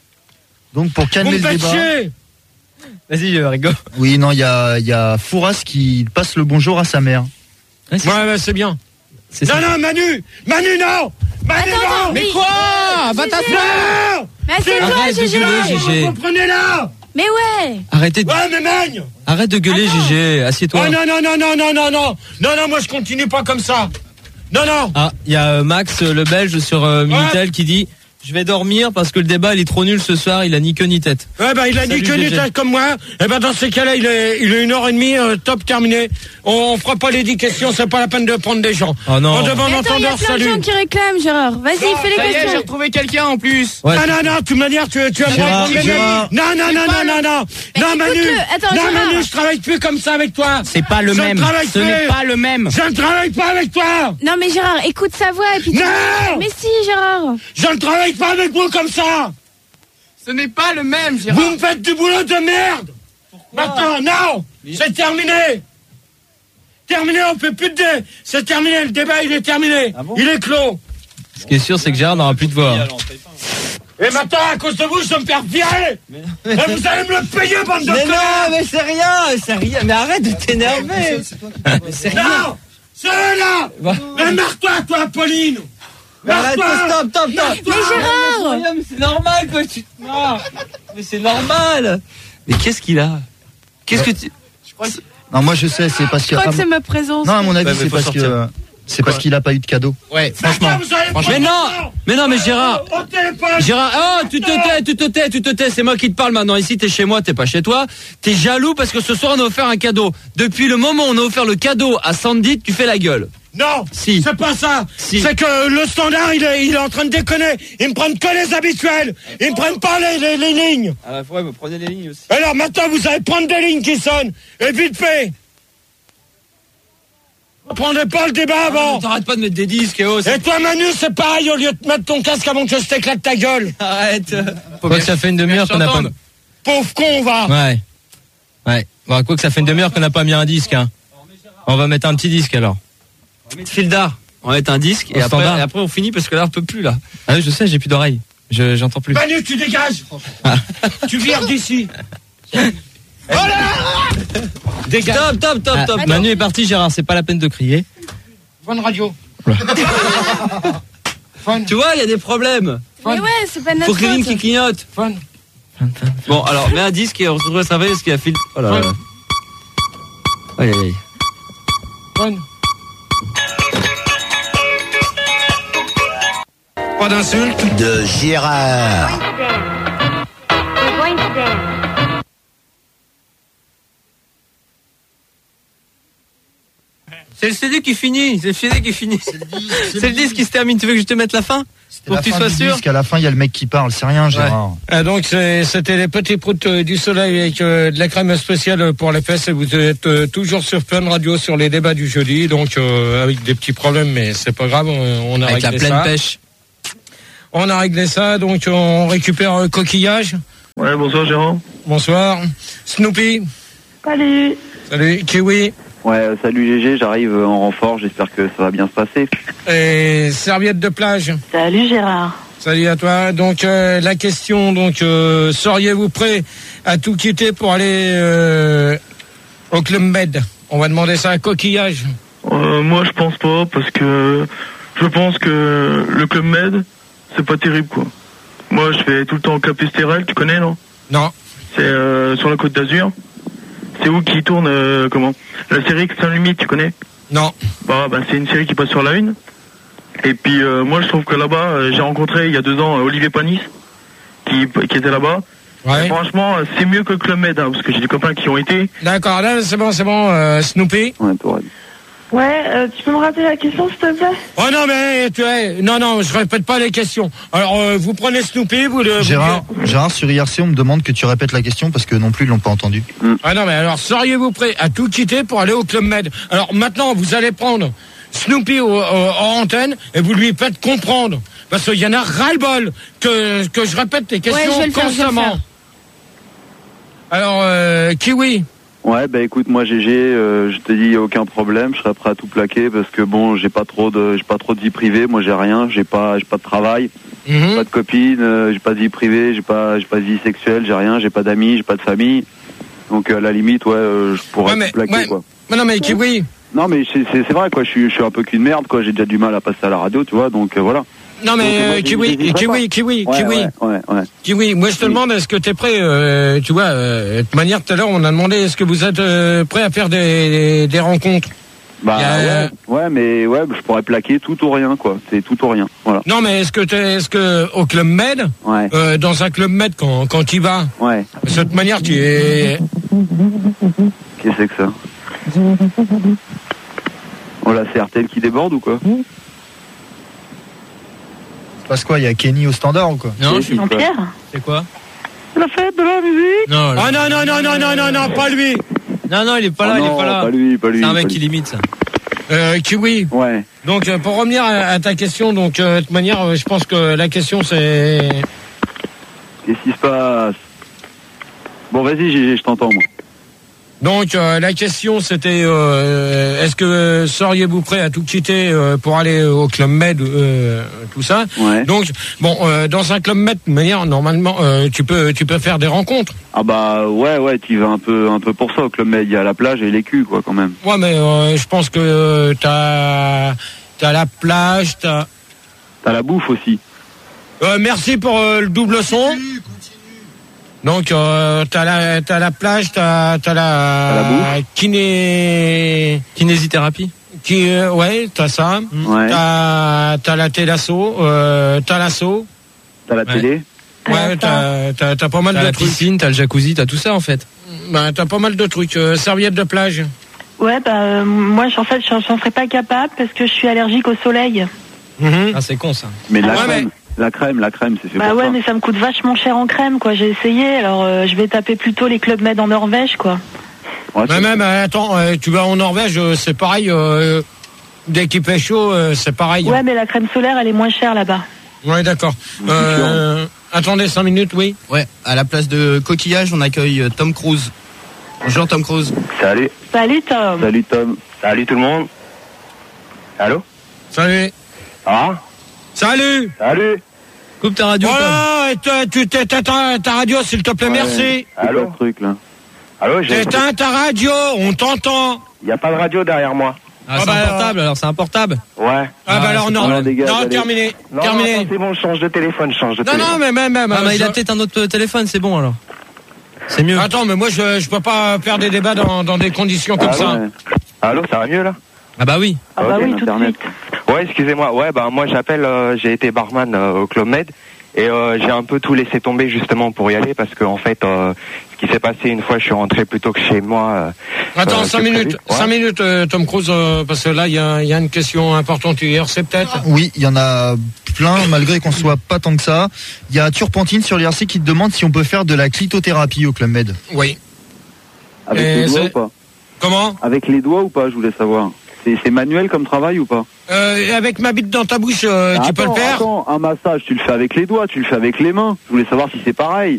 Donc, pour Vous calmer me le faites débat. chier. Vas-y, euh, Rigo. Oui, non, il y a, il y a Fouras qui passe le bonjour à sa mère. Ouais, c'est- Ouais, ouais, c'est bien. c'est Non, ça. non, Manu. Manu, non. Manu, Attends, non. attends, mais- Quoi? Va G G. t'asseoir. Non. Mais assieds-toi, Arrête de G G. gueuler, G G. Vous comprenez là. Mais ouais. Arrêtez de, Ouais, mais magne. arrête de gueuler, Attends. G G. Assieds-toi. Oh non, non, non, non, non, non, non. Non, non, moi je continue pas comme ça. Non, non. Ah, il y a euh, Max, euh, le Belge, sur euh, Minitel qui dit « Je vais dormir parce que le débat, il est trop nul ce soir, il a ni queue ni tête. » Ouais, bah, il a Salut, ni que G ni G. tête comme moi. Et ben, dans ces cas-là, il est, il est une heure et demie, euh, top terminé. On, on fera pas les dix questions, c'est pas la peine de prendre des gens. Oh non. On demande Mais attends, il y a entendeur, plein de salut. gens qui réclament, Gérard. Vas-y, fais les Ça y est, j'ai questions. retrouvé quelqu'un en plus. Ouais. Non, non, non, de toute manière, tu, tu vas me Gérard, répondre. Gérard. Non, non, non, non, non, non. Mais Non, Manu. écoute-le. Attends, Non, Gérard. Manu, je travaille plus comme ça avec toi. C'est pas le Je même. travaille Ce plus. n'est pas le même. Je ne travaille pas avec toi. Non, mais Gérard, écoute sa voix et puis tu- Non. Mais si, Gérard. Je ne travaille pas avec vous comme ça. Ce n'est pas le même, Gérard. Vous me faites du boulot de merde. Maintenant, non. C'est terminé. Terminé, on fait plus de dé. C'est terminé, le débat il est terminé. Il est clos. Ce qui est sûr, c'est que Gérard n'aura plus de voix. Et maintenant, à cause de vous, je vais me faire virer. Et vous allez me le payer, bande de Mais connards. non, mais c'est rien, c'est rien. Mais arrête de t'énerver. C'est rien. Non, c'est là. Mais marre-toi, toi, Pauline. Arrête, Marre-toi. stop, stop, stop. Mais Gérard. Mais c'est normal que tu te marres. Mais c'est normal. Mais qu'est-ce qu'il a? Qu'est-ce que tu... Non, moi je sais, c'est parce que. Je crois que à c'est mon- ma présence. Non, à mon avis, Ouais, mais c'est faut parce sortir. que. C'est parce qu'il a pas eu de cadeau. Ouais, franchement. Maintenant, vous allez prendre Mais le non, temps. mais non, mais Gérard. Au téléphone. Gérard, oh, tu te tais, tu te tais, tu te tais, c'est moi qui te parle maintenant. Ici, t'es chez moi, t'es pas chez toi. T'es jaloux parce que ce soir, on a offert un cadeau. Depuis le moment où on a offert le cadeau à Sandy, tu fais la gueule. Non, Si. c'est pas ça. Si. C'est que le standard, il est, il est en train de déconner. Ils me prennent que les habituels. Ils me prennent pas les, les, les lignes. Ah, ouais, vous prenez les lignes aussi. Alors maintenant, vous allez prendre des lignes qui sonnent. Et vite fait. Vous prenez pas le débat avant. T'arrêtes pas de mettre des disques, et oh, Et toi, Manu, c'est pareil. Au lieu de mettre ton casque avant que je t'éclate ta gueule. arrête. Quoi que ça fait une demi-heure qu'on n'a pas... Pauvre con, va. Ouais. Ouais. Bon, quoi que ça fait une demi-heure qu'on n'a pas mis un disque, hein. On va mettre un petit disque, alors. Fildar, on va mettre un disque, Au et après, standard. et après, on finit parce que là, on peut plus, là. Ah oui, je sais, j'ai plus d'oreilles. Je, j'entends plus. Manu, tu dégages. Tu vires d'ici. Dégage. Top, top, top, Ah, top. Manu est parti, Gérard, c'est pas la peine de crier. Bonne radio. Tu vois, il y a des problèmes. Mais ouais, c'est pas notre Faut Kevin faute. qui clignote. Fun. Bon, alors, mets un disque et on se retrouve à servir ce qu'il a filé. Oh là là. Aïe, aïe, aïe. Fun. Pas d'insulte. De Gérard. We're going to dance. C'est le C D qui finit, c'est le C D qui finit. C'est le disque qui se termine. Tu veux que je te mette la fin pour la que tu fin sois du sûr. disque, à la fin, il y a le mec qui parle. C'est rien, Gérard. Ah, donc c'est- c'était les petits proutes euh, du soleil avec euh, de la crème spéciale pour les fesses. Et vous êtes euh, toujours sur Fun Radio sur les débats du jeudi. Donc euh, avec des petits problèmes, mais c'est pas grave. On, on a Avec la réglé pleine ça. pêche. On a réglé ça. Donc on récupère euh, coquillage. Ouais, bonsoir Gérard. Bonsoir. Snoopy. Salut. Salut. Kiwi. Ouais, euh, salut G G, j'arrive euh, en renfort, j'espère que ça va bien se passer. Et serviette de plage. Salut Gérard. Salut à toi. Donc euh, la question, donc euh, seriez-vous prêt à tout quitter pour aller euh, au Club Med? On va demander ça à Coquillage. Euh, moi, je pense pas, parce que je pense que le Club Med, c'est pas terrible, quoi. Moi, je fais tout le temps au Cap Estérel, tu connais, non? Non. C'est euh, sur la Côte d'Azur. C'est où qui tourne, euh, comment? La série Sans Limite, tu connais? Non. Bah, bah, c'est une série qui passe sur la une. Et puis, euh, moi, je trouve que là-bas, euh, j'ai rencontré il y a deux ans euh, Olivier Panis, qui, qui était là-bas. Ouais. Et franchement, euh, c'est mieux que le Club Med, hein, parce que j'ai des copains qui ont été. D'accord, là c'est bon, c'est bon. Euh, Snoopy. Ouais, toi. Ouais, euh, tu peux me rappeler la question s'il te plaît? Oh non mais tu es, non non, je répète pas les questions. Alors euh, vous prenez Snoopy, vous le. Gérard, Gérard, sur I R C, on me demande que tu répètes la question parce que non plus, ils l'ont pas entendu. Ah non mais alors seriez-vous prêt à tout quitter pour aller au Club Med? Alors maintenant vous allez prendre Snoopy au, au, en antenne et vous lui faites comprendre parce qu'il y en a ras-le-bol que que je répète les questions Ouais, je vais le faire, je vais le constamment. faire. Alors euh, Kiwi. Ouais, bah écoute, moi G G, euh, je te dis, y a aucun problème, je serais prêt à tout plaquer parce que bon, j'ai pas trop de, j'ai pas trop de vie privée, moi j'ai rien, j'ai pas, j'ai pas de travail, Mhm. pas de copine, euh, j'ai pas de vie privée, j'ai pas, j'ai pas de vie sexuelle, j'ai rien, j'ai pas d'amis, j'ai pas de famille, donc à la limite, ouais, euh, je pourrais Ouais, mais- tout plaquer ouais. quoi. Mais non mais Kiwi. Non mais c'est, c'est, c'est vrai quoi, je suis, je suis un peu qu'une merde quoi, j'ai déjà du mal à passer à la radio, tu vois, donc euh, voilà. Non mais Donc, euh, moi, Kiwi, j'hésiterai Kiwi, pas. Kiwi, Ouais, Kiwi. ouais, ouais, ouais. Kiwi, moi je te demande, est-ce que tu es prêt, euh, tu vois, euh, de toute manière tout à l'heure on a demandé, est-ce que vous êtes euh, prêt à faire des, des, des rencontres? Bah Il y a- ouais, ouais, mais ouais, je pourrais plaquer tout ou rien quoi, c'est tout ou rien, voilà. Non mais est-ce que t'es, est-ce que au Club Med, Ouais. euh, dans un Club Med quand, quand tu y vas, Ouais. de cette manière tu es... Qu'est-ce que c'est que ça? Oh là, c'est R T L qui déborde ou quoi? C'est parce quoi, il y a Kenny au standard ou quoi? Non, je suis Jean-Pierre? C'est quoi? La fête de la musique? Non, Ah non, non, non, non, non, non, non, pas lui. non, non, il est pas là, Oh il est non, pas là. pas lui, pas lui. C'est un pas mec lui. qui limite ça. Euh, Kiwi. Ouais. Donc euh, pour revenir à, à ta question, donc euh, de toute manière, euh, je pense que la question c'est... Qu'est-ce qui se passe? Bon, vas-y, G G, je t'entends, moi. Donc euh, la question c'était euh, est-ce que seriez-vous prêt à tout quitter euh, pour aller au Club Med, euh, tout ça? Ouais. Donc bon, euh, dans un Club Med, de manière normalement, euh, tu peux tu peux faire des rencontres. Ah bah, ouais, ouais, tu vas un peu, un peu pour ça, au Club Med, il y a la plage et les culs, quoi, quand même. Ouais, mais euh, je pense que euh, t'as t'as la plage, t'as. T'as la bouffe aussi. Euh, merci pour euh, le double son. Donc euh, t'as la t'as la plage, t'as t'as la, T'as la bouffe. kiné Kinésithérapie. qui euh, ouais t'as ça. Ouais. T'as t'as la télasso, euh, t'as l'assaut. T'as la Ouais. télé. Ouais, t'as t'as t'as pas mal T'as de la trucs. piscine, t'as le jacuzzi, t'as tout ça en fait. Bah, t'as pas mal de trucs. Euh, serviette de plage. Ouais, bah, euh, moi, en fait, j'en j'en serais pas capable parce que je suis allergique au soleil. Mhm. Ah, c'est con ça. Mais la Ouais, crème, la crème, la crème, c'est fait Bah pour ouais, ça. mais ça me coûte vachement cher en crème, quoi. J'ai essayé, alors euh, je vais taper plutôt les clubs med en Norvège, quoi. Ouais, Mais c'est- même, euh, attends, euh, tu vas en Norvège, euh, c'est pareil. Euh, dès qu'il fait chaud, euh, c'est pareil. Ouais, mais la crème solaire, elle est moins chère là-bas. Ouais, d'accord. Euh, attendez cinq minutes, oui. Ouais, à la place de Coquillage, on accueille euh, Tom Cruise. Bonjour Tom Cruise. Salut. Salut Tom. Salut, Tom. Salut tout le monde. Allô? Salut. Ah? Salut. Salut. Coupe ta radio, Tom. Voilà, et toi, tu t'éteins ta, ta radio, s'il te plaît, merci. C'est quoi Allô? ce truc, là? Allô? J'ai... T'éteins ta radio, on t'entend. Il n'y a pas de radio derrière moi. Ah, Ah c'est bah, un portable, alors c'est un portable. Ouais. Ah, Ah, bah alors c'est non, pas- dégage, non, allez. terminé, Non, terminé. non, c'est bon, je change de téléphone, je change de Non, téléphone. non, mais même, même. Ah, euh, bah, il a je- peut-être un autre téléphone, c'est bon alors. C'est mieux. Attends, mais moi, je, je peux pas faire des débats dans, dans des conditions comme Ah, ça. Ouais. Allô, ça va mieux là? Ah bah oui. Ah bah Ok, oui, tout de Internet. suite. Ouais, excusez-moi. Ouais, bah moi j'appelle, euh, j'ai été barman euh, au Club Med et euh, j'ai un peu tout laissé tomber justement pour y aller parce que en fait, euh, ce qui s'est passé une fois, je suis rentré plutôt que chez moi. Euh, Attends, euh, cinq que minutes, prévu. cinq minutes, euh, Tom Cruise, euh, parce que là, il y a, y a une question importante hier, c'est peut-être. Oui, il y en a plein, malgré qu'on soit pas tant que ça. Il y a Turpentine sur l'I R C qui te demande si on peut faire de la clitothérapie au Club Med. Oui. Avec Et les doigts c'est- ou pas Comment Avec les doigts ou pas, je voulais savoir. C'est c'est manuel comme travail ou pas? Euh, avec ma bite dans ta bouche, euh, tu peux le Attends, faire? Attends, un massage, tu le fais avec les doigts, tu le fais avec les mains. Je voulais savoir si c'est pareil.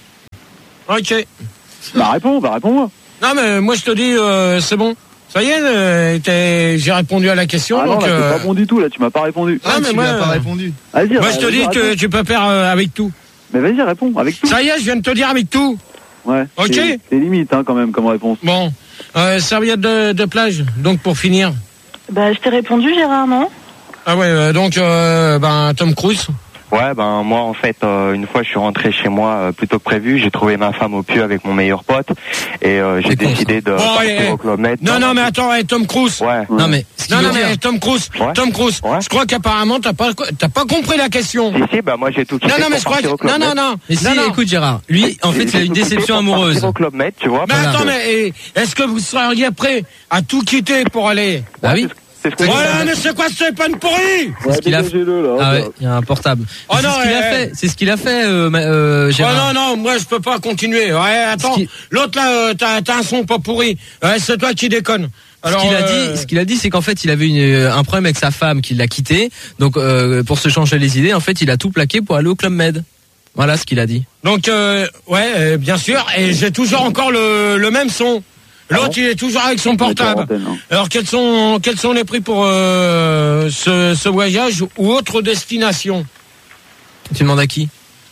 Ok. Bah réponds, bah réponds-moi. Non, mais moi, je te dis, euh, c'est bon. Ça y est, euh, t'es- j'ai répondu à la question. Ah non, donc, là, euh, c'est pas bon du tout, là, tu m'as pas répondu. Ah, mais tu moi, lui as pas euh, répondu. Vas-y, Moi, vas-y, je te dis que réponds. tu peux faire euh, avec tout. Mais vas-y, réponds, avec tout. Ça y est, je viens de te dire avec tout. Ouais. Ok. C'est c'est limite, hein, quand même, comme réponse. Bon. Euh, serviette de, de plage, donc pour finir. Bah, je t'ai répondu, Gérard, non? Ah ouais, euh, donc, euh, ben, Tom Cruise. Ouais, ben moi en fait, euh, une fois je suis rentré chez moi euh, plutôt que prévu, j'ai trouvé ma femme au pieu avec mon meilleur pote et euh, j'ai décidé de Bon, partir allez, au Club Med. Non, non, mais attends, hey, Tom Cruise. Ouais. Non, mais, ce qu'il Non, veut non, dire- mais Tom Cruise, Ouais. Tom Cruise, Ouais. je crois qu'apparemment, t'as pas, t'as pas compris la question. Si, si, bah moi j'ai tout quitté Non, non, mais je pour crois partir au que, Club non, non, Med. non. Mais si, non, non. écoute Gérard, lui, en fait, il a une déception amoureuse. Partir au Club Med, tu vois. Mais parce attends, que- mais eh, est-ce que vous seriez prêt à tout quitter pour aller? Bah oui. C'est ce que Voilà, mais c'est quoi ce panne pourri? C'est ce qu'il a fait. Dégagez-le, là. Ah ouais, il y a un portable. Oh c'est non, ce qu'il eh, a eh. fait. C'est ce qu'il a fait, euh, ma- euh, Oh Gérard. non, non, moi je peux pas continuer. Ouais, attends, Ce qui- l'autre là, euh, t'as, t'as un son pas pourri. Ouais, c'est toi qui déconne. Alors, ce qu'il a euh, dit, ce qu'il a dit, c'est qu'en fait, il avait une, un problème avec sa femme, qu'il l'a quitté. Donc, euh, pour se changer les idées, en fait, il a tout plaqué pour aller au Club Med. Voilà ce qu'il a dit. Donc, euh, ouais, euh, bien sûr, et j'ai toujours encore le, le même son. L'autre, il est toujours avec son portable. Alors, quels sont, quels sont les prix pour euh, ce, ce voyage ou autre destination? Tu demandes à qui?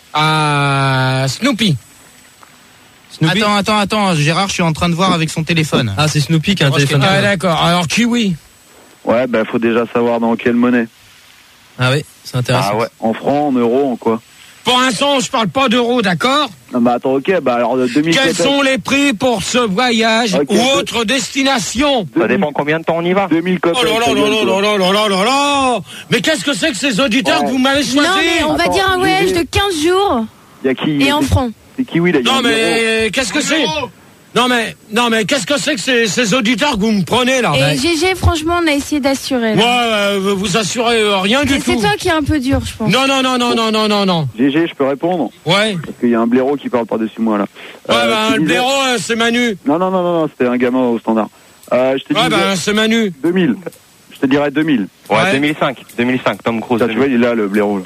À Snoopy. Snoopy. Attends, attends, attends, Gérard, je suis en train de voir avec son téléphone. Ah, c'est Snoopy qui a un téléphone. Ah, d'accord. Alors, Kiwi. Ouais, bah faut déjà savoir dans quelle monnaie. Ah oui, c'est intéressant. Ah ouais. En francs, en euros, en quoi? Pour l'instant, je parle pas d'euros, d'accord? Non, bah attends, ok, bah alors deux mille Quels quatorze. sont les prix pour ce voyage Ok, ou deux- autre destination? Ça dépend combien de temps on y va. deux mille Oh là là là là là là là là là là. Mais qu'est-ce que c'est que ces auditeurs Ouais. que vous m'avez choisis? Non, mais on va Attends, dire un voyage j'ai- de quinze jours Y'a qui? et en francs. C'est Kiwi, là. y a Non un zéro. mais qu'est-ce que c'est? Non mais non mais qu'est-ce que c'est que ces, ces auditeurs que vous me prenez là? Et G G, franchement, on a essayé d'assurer. Moi, là. euh, vous assurez euh, rien du Mais c'est tout. toi qui es un peu dur, je pense. Non non non non non non non non. G G, je peux répondre? Ouais. Parce qu'il y a un blaireau qui parle par-dessus moi, là. Ouais Euh, bah je te le disais- blaireau euh, c'est Manu. Non, non, non, non, non, c'était un gamin au standard. Euh, je te Ouais disais bah c'est Manu. deux mille. Je te dirais deux mille. Ouais, Ouais. deux mille cinq. deux mille cinq, Tom Cruise. Ça, tu vois, il est là, le blaireau, là.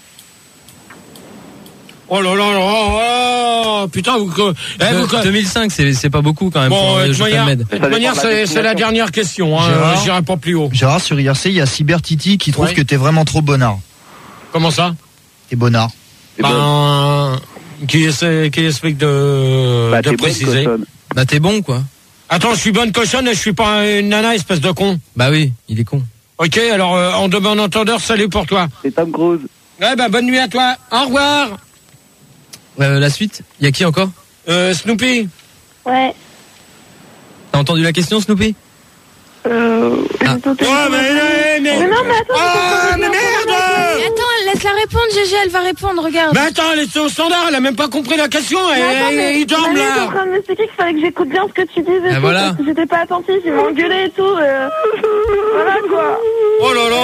Oh là là là oh, putain vous. Eh, vous deux mille cinq, c'est c'est pas beaucoup quand même. pour bon, un euh, de voyage toute au Club manière, Med. de toute manière, c'est c'est la dernière question. Hein. Gérard. Euh, J'irai pas plus haut. Gérard, sur I R C, il y a Cyber Titi qui trouve Ouais. que t'es vraiment trop bonnard. Comment ça? T'es bonnard. Ben, qui essaie, qui explique de, Bah, de t'es bonne préciser. cochonne. Bah t'es bon quoi. Attends, je suis bonne cochonne et je suis pas une nana, espèce de con. Bah oui, il est con. Ok, alors euh, en de bon entendeur, salut pour toi. C'est Tom Cruise. Ouais, bah bonne nuit à toi. Au revoir. Euh, la suite, il y a qui encore? Euh, Snoopy. Ouais. T'as entendu la question, Snoopy? Euh. Ah. Ouais, mais, mais, mais, Mais non, mais attends. Ah, mais Mais merde! attends, laisse-la répondre, G G, elle va répondre, regarde. Mais attends, elle est au standard, elle a même pas compris la question. Mais Et, attends, mais- ils dorment Manu était en là. train de m'expliquer qu'il fallait que j'écoute bien ce que tu disais. Ah, tout, voilà. Parce que j'étais pas attentif, il m'a engueulé et tout. euh, Voilà quoi. Oh là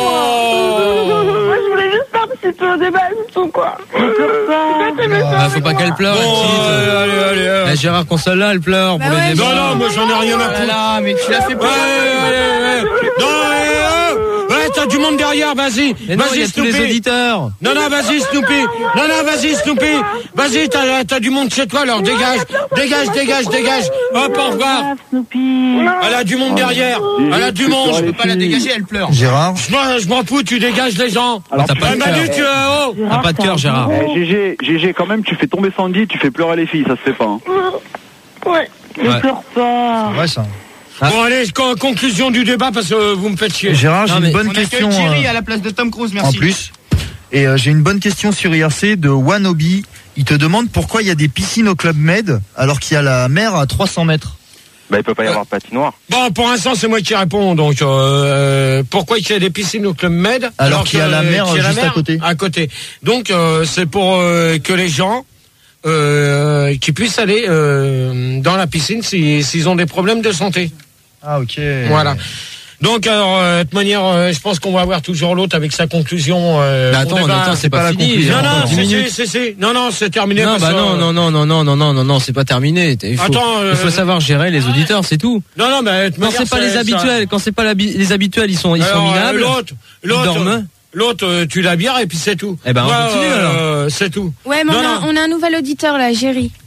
là! Moi je voulais juste participer au débat, c'est tout quoi. Pourquoi t'es méchant Bah, faut pas avec qu'elle moi pleure, la Bon, petite. allez, allez, allez. euh. La Gérard Console-là, elle pleure Bah pour ouais, les débats. Non, non, moi j'en ai rien à Ah foutre. là, mais tu l'as fait Ouais, ouais, ouais, ouais. Non, ouais, ouais. Ouais, t'as du monde derrière, vas-y. Mais non, il y Vas-y, a tous les Snoopy. auditeurs. Non, non, vas-y, Snoopy. Non, non, vas-y, Snoopy. Vas-y, t'as, t'as du monde chez toi, alors dégage. Dégage, dégage, dégage. Hop, au revoir. Snoopy. Elle a du monde derrière. Elle a du monde. Je peux pas la dégager, elle pleure. Gérard, Je m'en, je m'en fous, tu dégages les gens. Alors, t'as pas Eh, de Manu, cœur. tu es haut. T'as pas de cœur, Gérard. Eh, G G, G G, quand même, tu fais tomber Sandy, tu fais pleurer les filles, ça se fait pas. Hein. Ouais. Je Ouais. pleure pas. ouais ça. Bon, allez, con- conclusion du débat parce que vous me faites chier. Gérard, j'ai Non, une mais bonne On accueille question. Thierry euh, à la place de Tom Cruise, en merci. plus. Et euh, j'ai une bonne question sur I R C de Wanobi. Il te demande pourquoi il y a des piscines au Club Med alors qu'il y a la mer à trois cents mètres. Bah il peut pas y avoir de patinoire. Bon, pour l'instant, c'est moi qui réponds. Donc, euh, pourquoi il y a des piscines au Club Med Alors qu'il y a que- la mer qu'il y a la juste à mer côté. À côté. Donc, euh, c'est pour euh, que les gens euh, qu'ils puissent aller euh, dans la piscine si, s'ils ont des problèmes de santé. Ah ok. Voilà. Donc alors, euh, de toute manière, euh, je pense qu'on va avoir toujours l'autre avec sa conclusion. Euh, Mais attends, on débat- attends, c'est pas, fini. Non, non, dix c'est, minutes. c'est, c'est, c'est, non, non, c'est terminé. Non, parce bah que, non, euh, non, non, non, non, non, non, non, non, non, c'est pas terminé. Il faut, Attends, euh, il faut savoir gérer les auditeurs, c'est tout. Non, non, mais de toute Quand manière, c'est pas ça- les ça- habituels, quand c'est pas l'habi- les habituels, ils sont, ils sont Alors, euh, minables. L'autre, ils l'autre, dorment. l'autre, euh, tu la bières et puis c'est tout. Eh ben, on Moi, continue, euh, c'est tout. Ouais, mais Non, on a, non. on a un nouvel auditeur là, Géry.